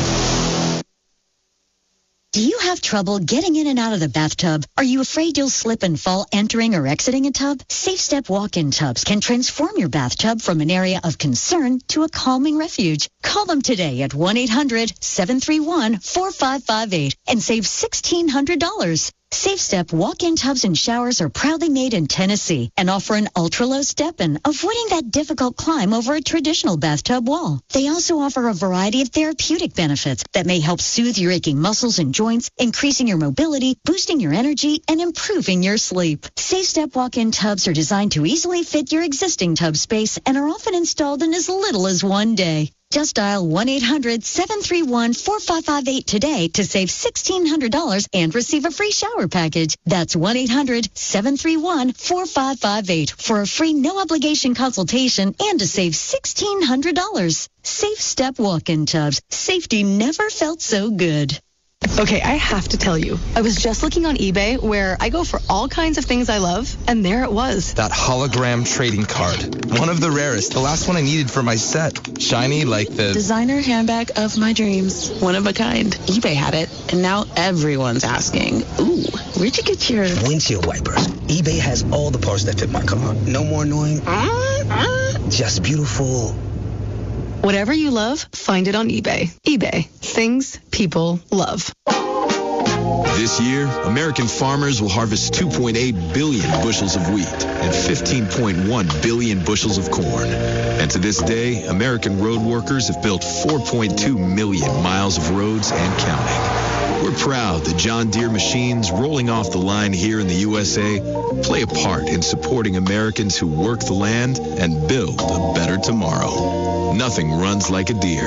Do you have trouble getting in and out of the bathtub? Are you afraid you'll slip and fall entering or exiting a tub? Safe Step walk-in tubs can transform your bathtub from an area of concern to a calming refuge. Call them today at one eight hundred seven three one four five five eight and save sixteen hundred dollars. Safe Step walk-in tubs and showers are proudly made in Tennessee and offer an ultra-low step-in, avoiding that difficult climb over a traditional bathtub wall. They also offer a variety of therapeutic benefits that may help soothe your aching muscles and joints, increasing your mobility, boosting your energy, and improving your sleep. Safe Step walk-in tubs are designed to easily fit your existing tub space and are often installed in as little as one day. Just dial one eight hundred seven three one four five five eight today to save sixteen hundred dollars and receive a free shower package. That's one eight hundred seven three one four five five eight for a free no-obligation consultation and to save sixteen hundred dollars. Safe Step walk-in tubs. Safety never felt so good. Okay, I have to tell you, I was just looking on eBay where I go for all kinds of things I love, and there it was. That hologram trading card. One of the rarest. The last one I needed for my set. Shiny like the... designer handbag of my dreams. One of a kind. eBay had it, and now everyone's asking, ooh, where'd you get your... windshield wipers. eBay has all the parts that fit my car. No more annoying. Uh, uh. Just beautiful... Whatever you love, find it on eBay. eBay. Things people love. This year, American farmers will harvest two point eight billion bushels of wheat and fifteen point one billion bushels of corn. And to this day, American road workers have built four point two million miles of roads and counting. We're proud that John Deere machines rolling off the line here in the U S A play a part in supporting Americans who work the land and build a better tomorrow. Nothing runs like a Deere.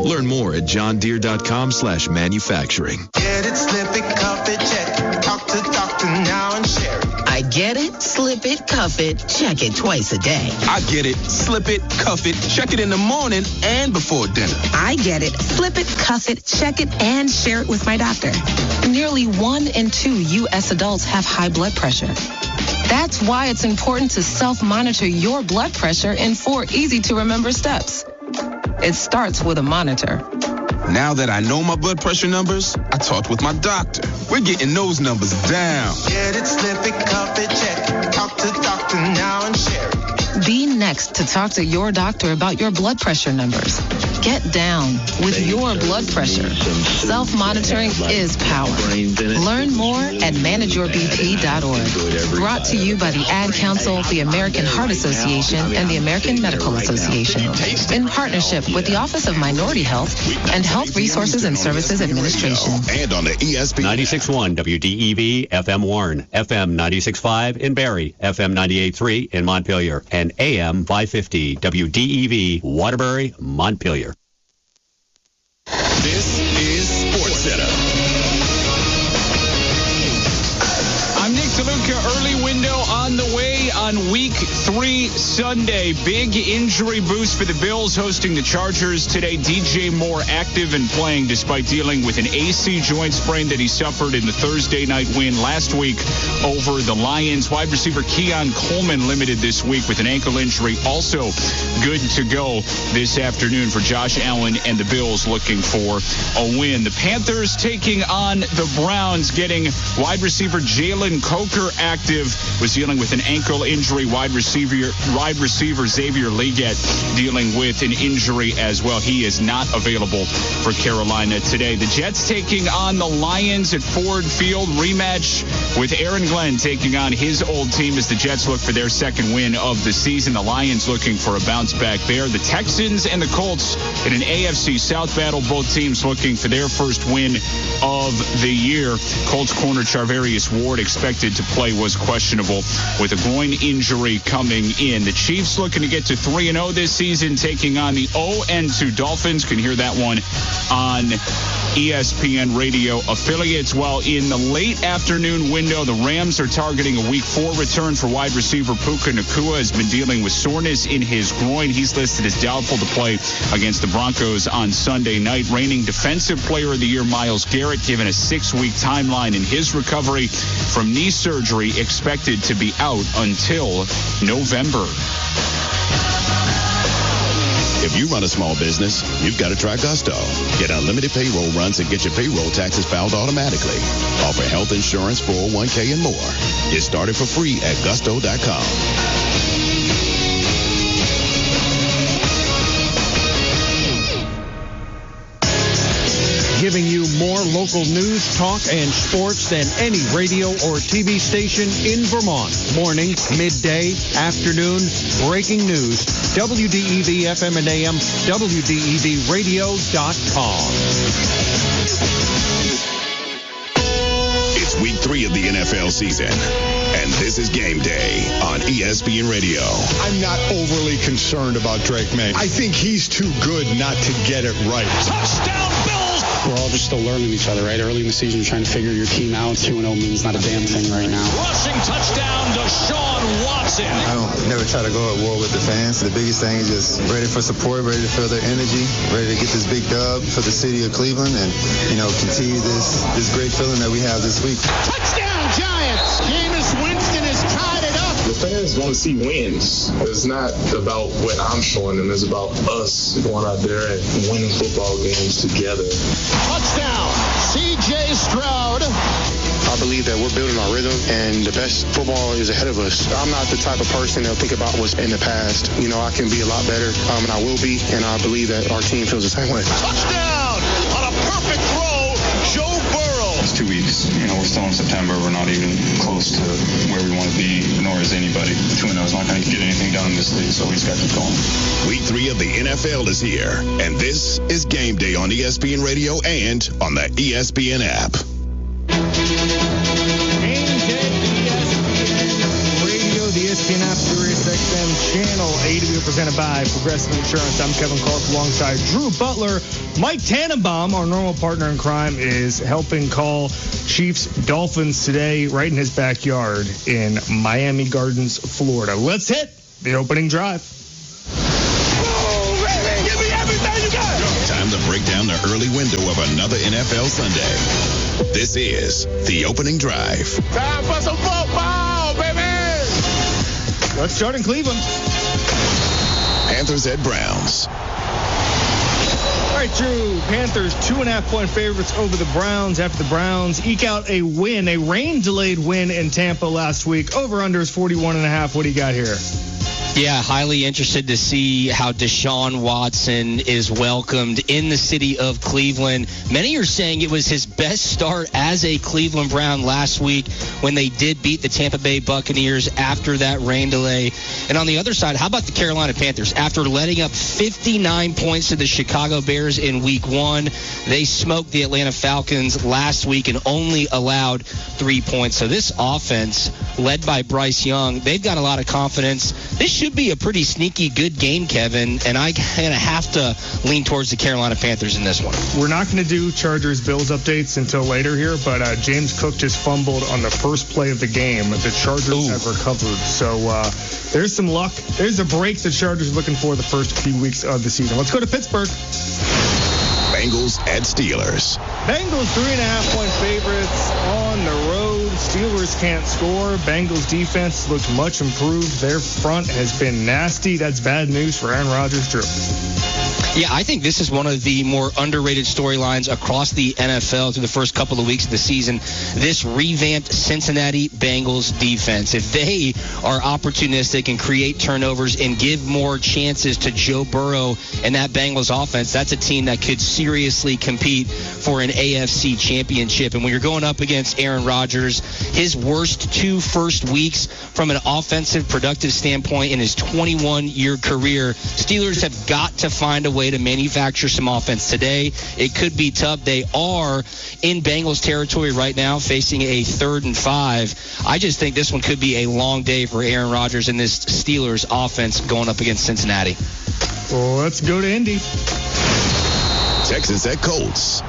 Learn more at johndeere.com slash manufacturing. Get it, slip it, cuff it, check it. Talk to doctor now and share it. I get it, slip it, cuff it, check it twice a day. I get it, slip it, cuff it, check it in the morning and before dinner. I get it, slip it, cuff it, check it, and share it with my doctor. Nearly one in two U S adults have high blood pressure. That's why it's important to self-monitor your blood pressure in four easy-to-remember steps. It starts with a monitor. Now that I know my blood pressure numbers, I talked with my doctor. We're getting those numbers down. Get it, slip it, cuff it, check it. Talk to doctor now and share it. Be next to talk to your doctor about your blood pressure numbers. Get down with your blood pressure. Self-monitoring is power. Learn more at manage your b p dot org. Brought to you by the Ad Council, the American Heart Association, and the American Medical Association. In partnership with the Office of Minority Health and Health Resources and Services Administration. And on the E S P N. ninety-six point one W D E V, F M Warren, F M ninety-six point five in Barrie, F M ninety-eight point three in Montpelier, and A M five fifty W D E V, Waterbury, Montpelier. This is Sports Center. I'm Nick DeLuca. Early window on the way on week three Sunday. Big injury boost for the Bills hosting the Chargers today. D J Moore active and playing despite dealing with an A C joint sprain that he suffered in the Thursday night win last week over the Lions. Wide receiver Keon Coleman limited this week with an ankle injury. Also good to go this afternoon for Josh Allen and the Bills looking for a win. The Panthers taking on the Browns, getting wide receiver Jalen Coker active, was dealing with an ankle injury. Wide receiver wide receiver Xavier Legette dealing with an injury as well. He is not available for Carolina today. The Jets taking on the Lions at Ford Field. Rematch with Aaron Glenn taking on his old team as the Jets look for their second win of the season. The Lions looking for a bounce back there. The Texans and the Colts in an A F C South battle. Both teams looking for their first win of the year. Colts corner Charvarius Ward expected to play was questionable with a groin injury coming in. The Chiefs looking to get to three and oh this season, taking on the oh and two Dolphins. Can hear that one on E S P N radio affiliates. While in the late afternoon window, the Rams are targeting a week four return for wide receiver Puka Nacua. Has been dealing with soreness in his groin. He's listed as doubtful to play against the Broncos on Sunday night. Reigning defensive player of the year Myles Garrett given a six-week timeline in his recovery from knee surgery, expected to be out until November. If you run a small business, you've got to try Gusto. Get unlimited payroll runs and get your payroll taxes filed automatically. Offer health insurance, four oh one k, and more. Get started for free at gusto dot com. Giving you more local news, talk, and sports than any radio or T V station in Vermont. Morning, midday, afternoon, breaking news. W D E V F M and A M, W D E V radio dot com. It's week three of the N F L season, and this is Game Day on E S P N Radio. I'm not overly concerned about Drake May. I think he's too good not to get it right. Touchdown, Bills! We're all just still learning each other, right? Early in the season, trying to figure your team out. two and oh means not a damn thing right now. Rushing touchdown, Deshaun Watson. I don't never try to go at war with the fans. The biggest thing is just ready for support, ready to feel their energy, ready to get this big dub for the city of Cleveland, and, you know, continue this, this great feeling that we have this week. Touchdown, Giants! Jameis Winston has tied it up. The fans want to see wins. It's not about what I'm showing them. It's about us going out there and winning football games together. Touchdown, C J Stroud. I believe that we're building our rhythm, and the best football is ahead of us. I'm not the type of person that'll think about what's in the past. You know, I can be a lot better, um, and I will be, and I believe that our team feels the same way. Touchdown on a perfect throw, Joe Burrow. It's two weeks. You know, we're still in September. We're not even close to where we want to be, nor is anybody. two and oh is not going to get anything done in this league, so we just got to keep going. Week three of the N F L is here, and this is Game Day on E S P N Radio and on the E S P N app. The E S S P N app, Sirius X M Channel eighty, presented by Progressive Insurance. I'm Kevin Clark alongside Drew Butler. Mike Tannenbaum, our normal partner in crime, is helping call Chiefs Dolphins today right in his backyard in Miami Gardens, Florida. Let's hit the opening drive. Oh, baby, give me everything you got. Time to break down the early window of another N F L Sunday. This is the opening drive. Time for some football, baby. Let's start in Cleveland. Panthers at Browns. All right, Drew. Panthers two and a half point favorites over the Browns after the Browns eke out a win, a rain-delayed win in Tampa last week. Over-under is forty-one and a half. What do you got here? Yeah, highly interested to see how Deshaun Watson is welcomed in the city of Cleveland. Many are saying it was his best start as a Cleveland Brown last week when they did beat the Tampa Bay Buccaneers after that rain delay. And on the other side, how about the Carolina Panthers? After letting up fifty-nine points to the Chicago Bears in week one, they smoked the Atlanta Falcons last week and only allowed three points. So this offense, led by Bryce Young, they've got a lot of confidence. This should be a pretty sneaky good game, Kevin, and I kind of have to lean towards the Carolina Panthers in this one. We're not going to do Chargers-Bills updates until later here, but uh, James Cook just fumbled on the first play of the game. The Chargers Ooh. have recovered, so uh, there's some luck. There's a break the Chargers are looking for the first few weeks of the season. Let's go to Pittsburgh. Bengals at Steelers. Bengals three and a half point favorites on the road. Steelers can't score. Bengals defense looks much improved. Their front has been nasty. That's bad news for Aaron Rodgers, Drew. Yeah, I think this is one of the more underrated storylines across the N F L through the first couple of weeks of the season. This revamped Cincinnati Bengals defense. If they are opportunistic and create turnovers and give more chances to Joe Burrow and that Bengals offense, that's a team that could seriously compete for an A F C championship. And when you're going up against Aaron Rodgers, his worst two first weeks from an offensive productive standpoint in his twenty-one-year career, Steelers have got to find a way to manufacture some offense today. It could be tough. They are in Bengals territory right now, facing a third and five. I just think this one could be a long day for Aaron Rodgers and this Steelers offense going up against Cincinnati. Well, let's go to Indy. Texans at Colts.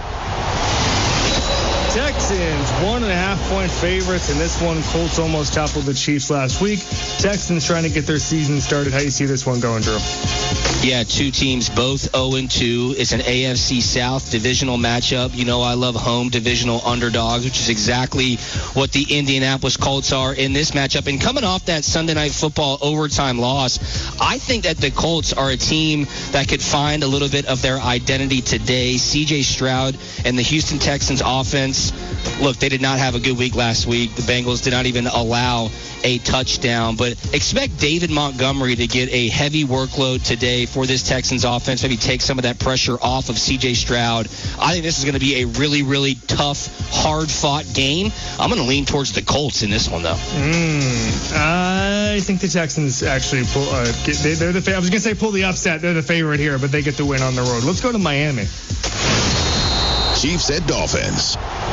Texans, one and a half point favorites in this one. Colts almost toppled the Chiefs last week. Texans trying to get their season started. How do you see this one going, Drew? Yeah, two teams, both oh and two. It's an A F C South divisional matchup. You know I love home divisional underdogs, which is exactly what the Indianapolis Colts are in this matchup. And coming off that Sunday Night Football overtime loss, I think that the Colts are a team that could find a little bit of their identity today. C J Stroud and the Houston Texans offense, look, they did not have a good week last week. The Bengals did not even allow a touchdown, but expect David Montgomery to get a heavy workload today for this Texans offense, maybe take some of that pressure off of C J Stroud. I think this is going to be a really, really tough, hard-fought game. I'm going to lean towards the Colts in this one, though. Mm, I think the Texans actually pull. Uh, get, they, they're the. I was going to say pull the upset. They're the favorite here, but they get the win on the road. Let's go to Miami. Chiefs at Dolphins.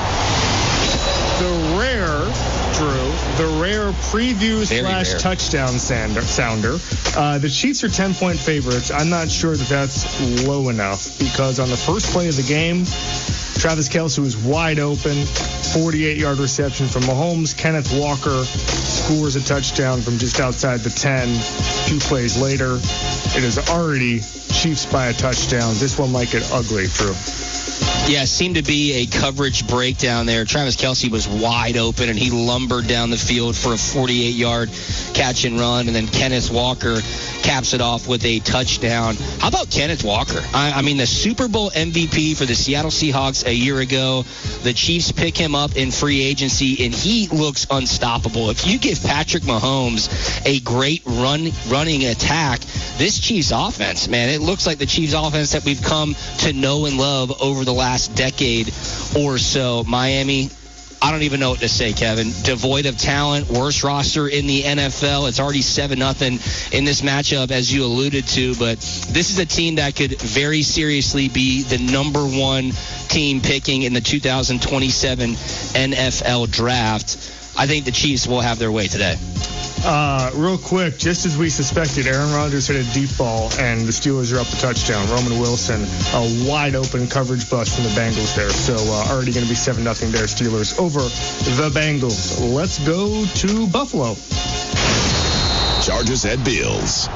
The rare, Drew, the rare preview Very slash rare. touchdown sounder. sounder. Uh, the Chiefs are ten-point favorites. I'm not sure that that's low enough because on the first play of the game, Travis Kelce was wide open, forty-eight-yard reception from Mahomes. Kenneth Walker scores a touchdown from just outside the ten. Two plays later, it is already Chiefs by a touchdown. This one might get ugly, Drew. Yeah, seemed to be a coverage breakdown there. Travis Kelce was wide open, and he lumbered down the field for a forty-eight-yard catch and run, and then Kenneth Walker caps it off with a touchdown. How about Kenneth Walker? I, I mean, the Super Bowl M V P for the Seattle Seahawks a year ago. The Chiefs pick him up in free agency, and he looks unstoppable. If you give Patrick Mahomes a great run running attack, this Chiefs offense, man, it looks like the Chiefs offense that we've come to know and love over the last decade or so. Miami, I don't even know what to say, Kevin. Devoid of talent, worst roster in the N F L. It's already seven nothing in this matchup, as you alluded to, but this is a team that could very seriously be the number one team picking in the two thousand twenty-seven N F L draft. I think the Chiefs will have their way today. Uh, real quick, just as we suspected, Aaron Rodgers hit a deep ball, and the Steelers are up a touchdown. Roman Wilson, a wide-open coverage bust from the Bengals there. So uh, already going to be seven nothing there, Steelers over the Bengals. Let's go to Buffalo. Chargers at Bills.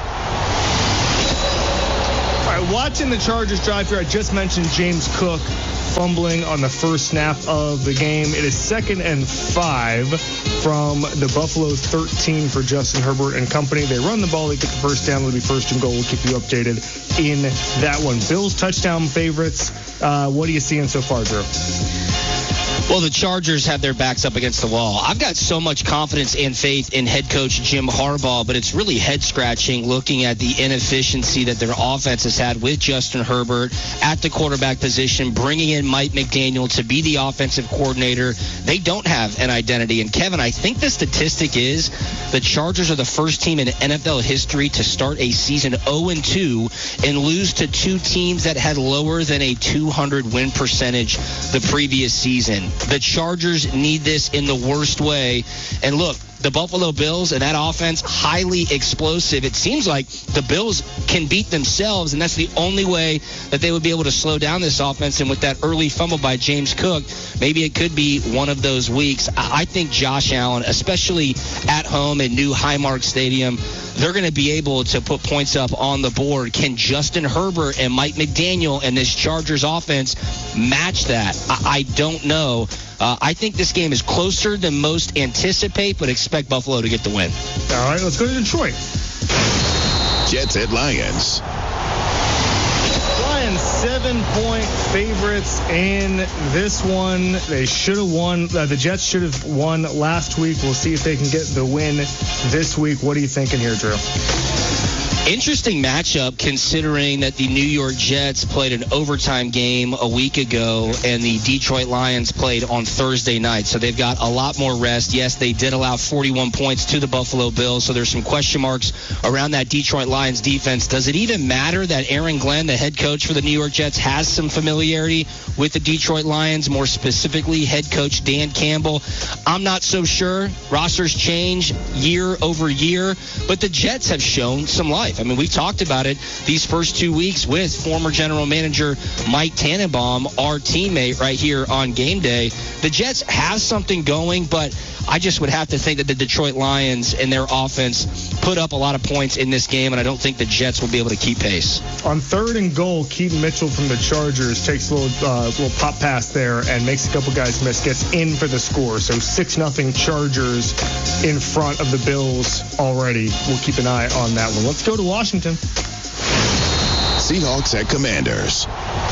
All right, watching the Chargers drive here, I just mentioned James Cook fumbling on the first snap of the game. It is second and five from the Buffalo thirteen for Justin Herbert and company. They run the ball, they get the first down, it'll be first and goal. We'll keep you updated in that one. Bills touchdown favorites. Uh, what are you seeing so far, Drew? Well, the Chargers have their backs up against the wall. I've got so much confidence and faith in head coach Jim Harbaugh, but it's really head-scratching looking at the inefficiency that their offense has had with Justin Herbert at the quarterback position, bringing in Mike McDaniel to be the offensive coordinator. They don't have an identity. And, Kevin, I think the statistic is the Chargers are the first team in N F L history to start a season oh and two and lose to two teams that had lower than a two hundred win percentage the previous season. The Chargers need this in the worst way. And look, the Buffalo Bills and that offense, highly explosive. It seems like the Bills can beat themselves, and that's the only way that they would be able to slow down this offense. And with that early fumble by James Cook, maybe it could be one of those weeks. I think Josh Allen, especially at home at New Highmark Stadium, they're going to be able to put points up on the board. Can Justin Herbert and Mike McDaniel and this Chargers offense match that? I, I don't know. Uh, I think this game is closer than most anticipate, but expect Buffalo to get the win. All right, let's go to Detroit. Jets at Lions. Lions seven-point favorites in this one. They should have won. Uh, the Jets should have won last week. We'll see if they can get the win this week. What are you thinking here, Drew? Interesting matchup considering that the New York Jets played an overtime game a week ago and the Detroit Lions played on Thursday night. So they've got a lot more rest. Yes, they did allow forty-one points to the Buffalo Bills. So there's some question marks around that Detroit Lions defense. Does it even matter that Aaron Glenn, the head coach for the New York Jets, has some familiarity with the Detroit Lions, more specifically head coach Dan Campbell? I'm not so sure. Rosters change year over year, but the Jets have shown some life. I mean, we talked about it these first two weeks with former general manager Mike Tannenbaum, our teammate right here on game day. The Jets have something going, but I just would have to think that the Detroit Lions and their offense put up a lot of points in this game, and I don't think the Jets will be able to keep pace. On third and goal, Keaton Mitchell from the Chargers takes a little, uh, little pop pass there and makes a couple guys miss, gets in for the score. So six nothing Chargers in front of the Bills already. We'll keep an eye on that one. Let's go to Washington. Seahawks at Commanders.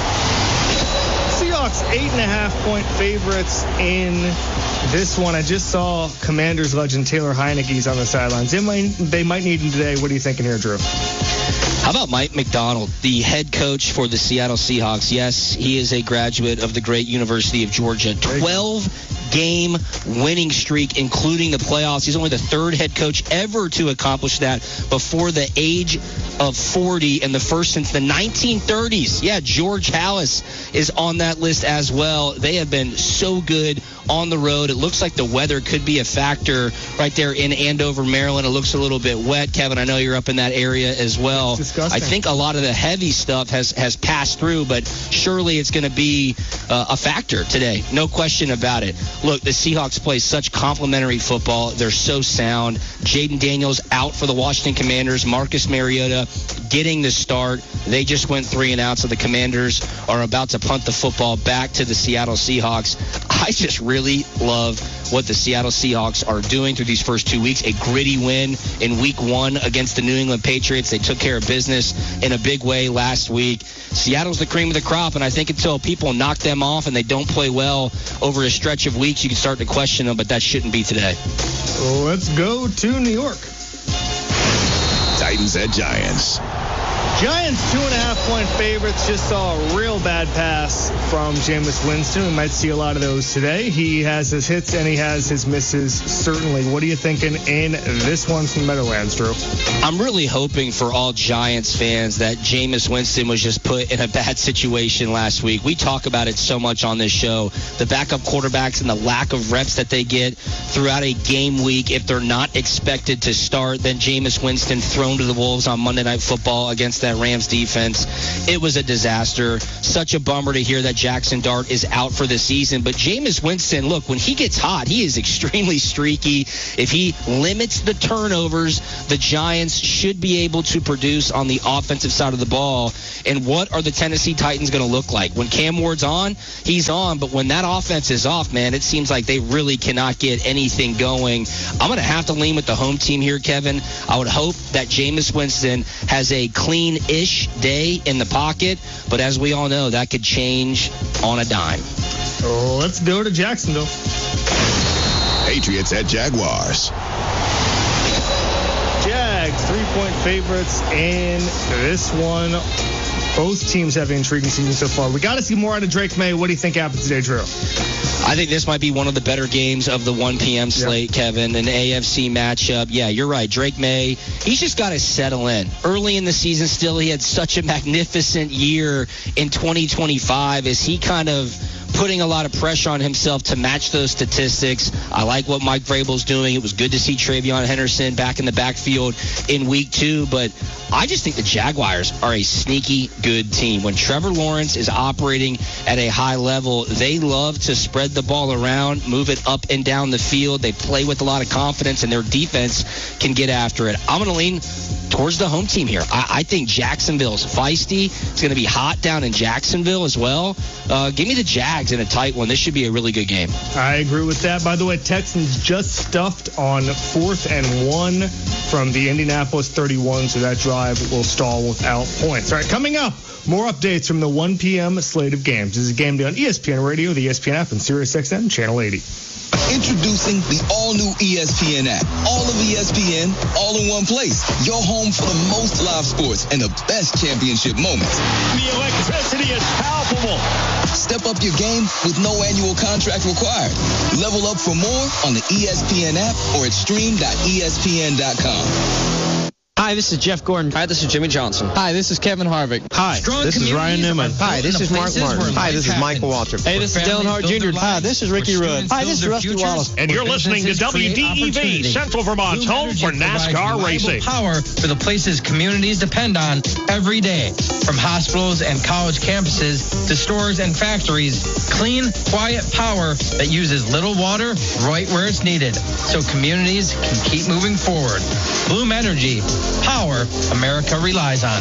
Seahawks eight and a half point favorites in this one. I just saw Commanders legend Taylor Heineke's on the sidelines. They might, they might need him today. What are you thinking here, Drew? How about Mike Macdonald, the head coach for the Seattle Seahawks? Yes, he is a graduate of the great University of Georgia. twelve game winning streak, including the playoffs. He's only the third head coach ever to accomplish that before the age of forty, and the first since the nineteen thirties. Yeah, George Halas is on that list as well. They have been so good on the road. It looks like the weather could be a factor right there in Andover, Maryland. It looks a little bit wet. Kevin, I know you're up in that area as well. It's disgusting. I think a lot of the heavy stuff has, has passed through, but surely it's going to be uh, a factor today. No question about it. Look, the Seahawks play such complimentary football. They're so sound. Jaden Daniels out for the Washington Commanders. Marcus Mariota getting the start. They just went three and out, so the Commanders are about to punt the football back to the Seattle Seahawks. I just really love what the Seattle Seahawks are doing through these first two weeks. A gritty win in week one against the New England Patriots. They took care of business in a big way last week. Seattle's the cream of the crop, and I think until people knock them off and they don't play well over a stretch of weeks, you can start to question them, but that shouldn't be today. Let's go to New York. Titans at Giants. Giants two and a half point favorites. Just saw a real bad pass from Jameis Winston. We might see a lot of those today. He has his hits and he has his misses, certainly. What are you thinking in this one from Meadowlands, Drew? I'm really hoping for all Giants fans that Jameis Winston was just put in a bad situation last week. We talk about it so much on this show. The backup quarterbacks and the lack of reps that they get throughout a game week. If they're not expected to start, then Jameis Winston thrown to the Wolves on Monday Night Football against that Rams defense. It was a disaster. Such a bummer to hear that Jackson Dart is out for the season. But Jameis Winston, look, when he gets hot, he is extremely streaky. If he limits the turnovers, the Giants should be able to produce on the offensive side of the ball. And what are the Tennessee Titans going to look like? When Cam Ward's on, he's on. But when that offense is off, man, it seems like they really cannot get anything going. I'm going to have to lean with the home team here, Kevin. I would hope that Jameis Winston has a clean-ish day in the pocket. But as we all know, that could change on a dime. Oh, let's go to Jacksonville. Patriots at Jaguars. Jags, three-point favorites in this one. Both teams have an intriguing season so far. We got to see more out of Drake May. What do you think happens today, Drew? I think this might be one of the better games of the one p.m. slate, yep. Kevin. An A F C matchup. Yeah, you're right. Drake May, he's just got to settle in. Early in the season still, he had such a magnificent year in twenty twenty-five as he kind of putting a lot of pressure on himself to match those statistics. I like what Mike Vrabel's doing. It was good to see Travion Henderson back in the backfield in week two, but I just think the Jaguars are a sneaky good team. When Trevor Lawrence is operating at a high level, they love to spread the ball around, move it up and down the field. They play with a lot of confidence, and their defense can get after it. I'm going to lean towards the home team here. I, I think Jacksonville's feisty. It's going to be hot down in Jacksonville as well. Uh, give me the Jags in a tight one. This should be a really good game. I agree with that. By the way, Texans just stuffed on fourth and one from the Indianapolis thirty-one, so that drive will stall without points. All right, coming up, more updates from the one p.m. slate of games. This is a game day on E S P N Radio, the E S P N app, and Sirius X M Channel eighty. Introducing the all-new E S P N app. All of E S P N, all in one place. Your home for the most live sports and the best championship moments. The electricity is palpable. Step up your game with no annual contract required. Level up for more on the E S P N app or at stream dot E S P N dot com. Hi, this is Jeff Gordon. Hi, this is Jimmy Johnson. Hi, this is Kevin Harvick. Hi, Strong this is Ryan Newman. Hi, this is Mark Martin. Hi, this is Michael Waltrip. Hey, this is Dillon Hart Junior Hi, this is Ricky Rudd. Hi, this is Rusty Wallace. And you're listening to W D E V, Central Vermont's home for NASCAR racing. Power for the places communities depend on every day. From hospitals and college campuses to stores and factories, clean, quiet power that uses little water right where it's needed, so communities can keep moving forward. Bloom Energy, power America relies on.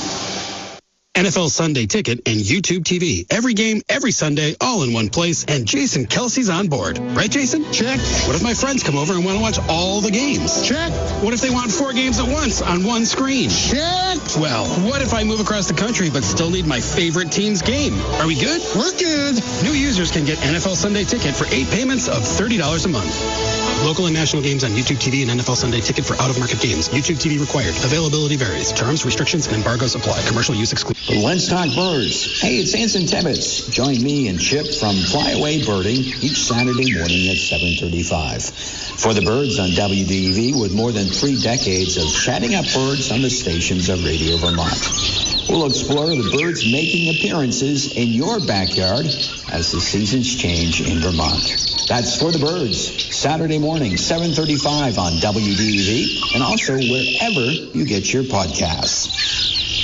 N F L Sunday Ticket and YouTube T V. Every game, every Sunday, all in one place, and Jason Kelsey's on board. Right, Jason? Check. What if my friends come over and want to watch all the games? Check. What if they want four games at once on one screen? Check. Well, what if I move across the country but still need my favorite team's game? Are we good? We're good. New users can get N F L Sunday Ticket for eight payments of thirty dollars a month. Local and national games on YouTube T V and N F L Sunday Ticket for out-of-market games. YouTube T V required. Availability varies. Terms, restrictions, and embargoes apply. Commercial use excluded. Let's talk birds. Hey, it's Anson Tebbets. Join me and Chip from Flyaway Birding each Saturday morning at seven thirty-five. For the birds on W D E V, with more than three decades of chatting up birds on the stations of Radio Vermont. We'll explore the birds making appearances in your backyard as the seasons change in Vermont. That's For the Birds, Saturday morning, seven thirty-five on W D E V, and also wherever you get your podcasts.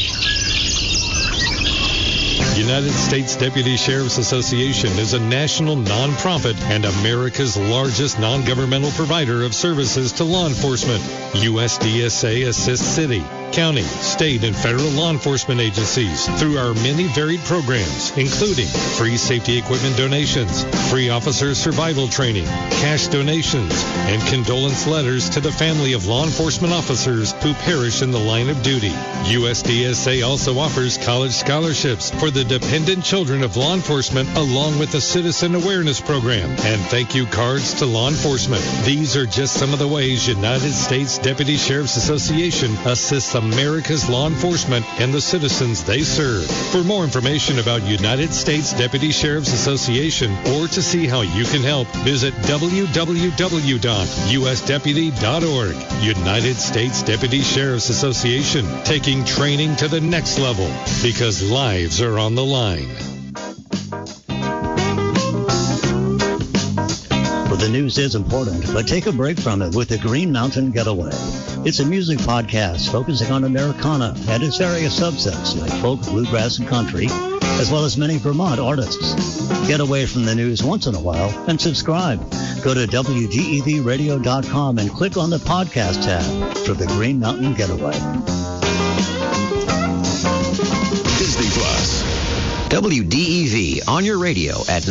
United States Deputy Sheriff's Association is a national nonprofit and America's largest non-governmental provider of services to law enforcement. U S D S A assists city, county, state, and federal law enforcement agencies through our many varied programs, including free safety equipment donations, free officer survival training, cash donations, and condolence letters to the family of law enforcement officers who perish in the line of duty. U S D S A also offers college scholarships for the dependent children of law enforcement, along with a citizen awareness program and thank you cards to law enforcement. These are just some of the ways United States Deputy Sheriff's Association assists America's law enforcement and the citizens they serve. For more information about United States Deputy Sheriff's Association or to see how you can help, visit w w w dot u s deputy dot org. United States Deputy Sheriff's Association, taking training to the next level because lives are on the line. Well, the news is important, but take a break from it with the Green Mountain Getaway. It's a music podcast focusing on Americana and its various subsets like folk, bluegrass, and country, as well as many Vermont artists. Get away from the news once in a while and subscribe. Go to w d e v radio dot com and click on the podcast tab for the Green Mountain Getaway. Disney Plus. W D E V on your radio at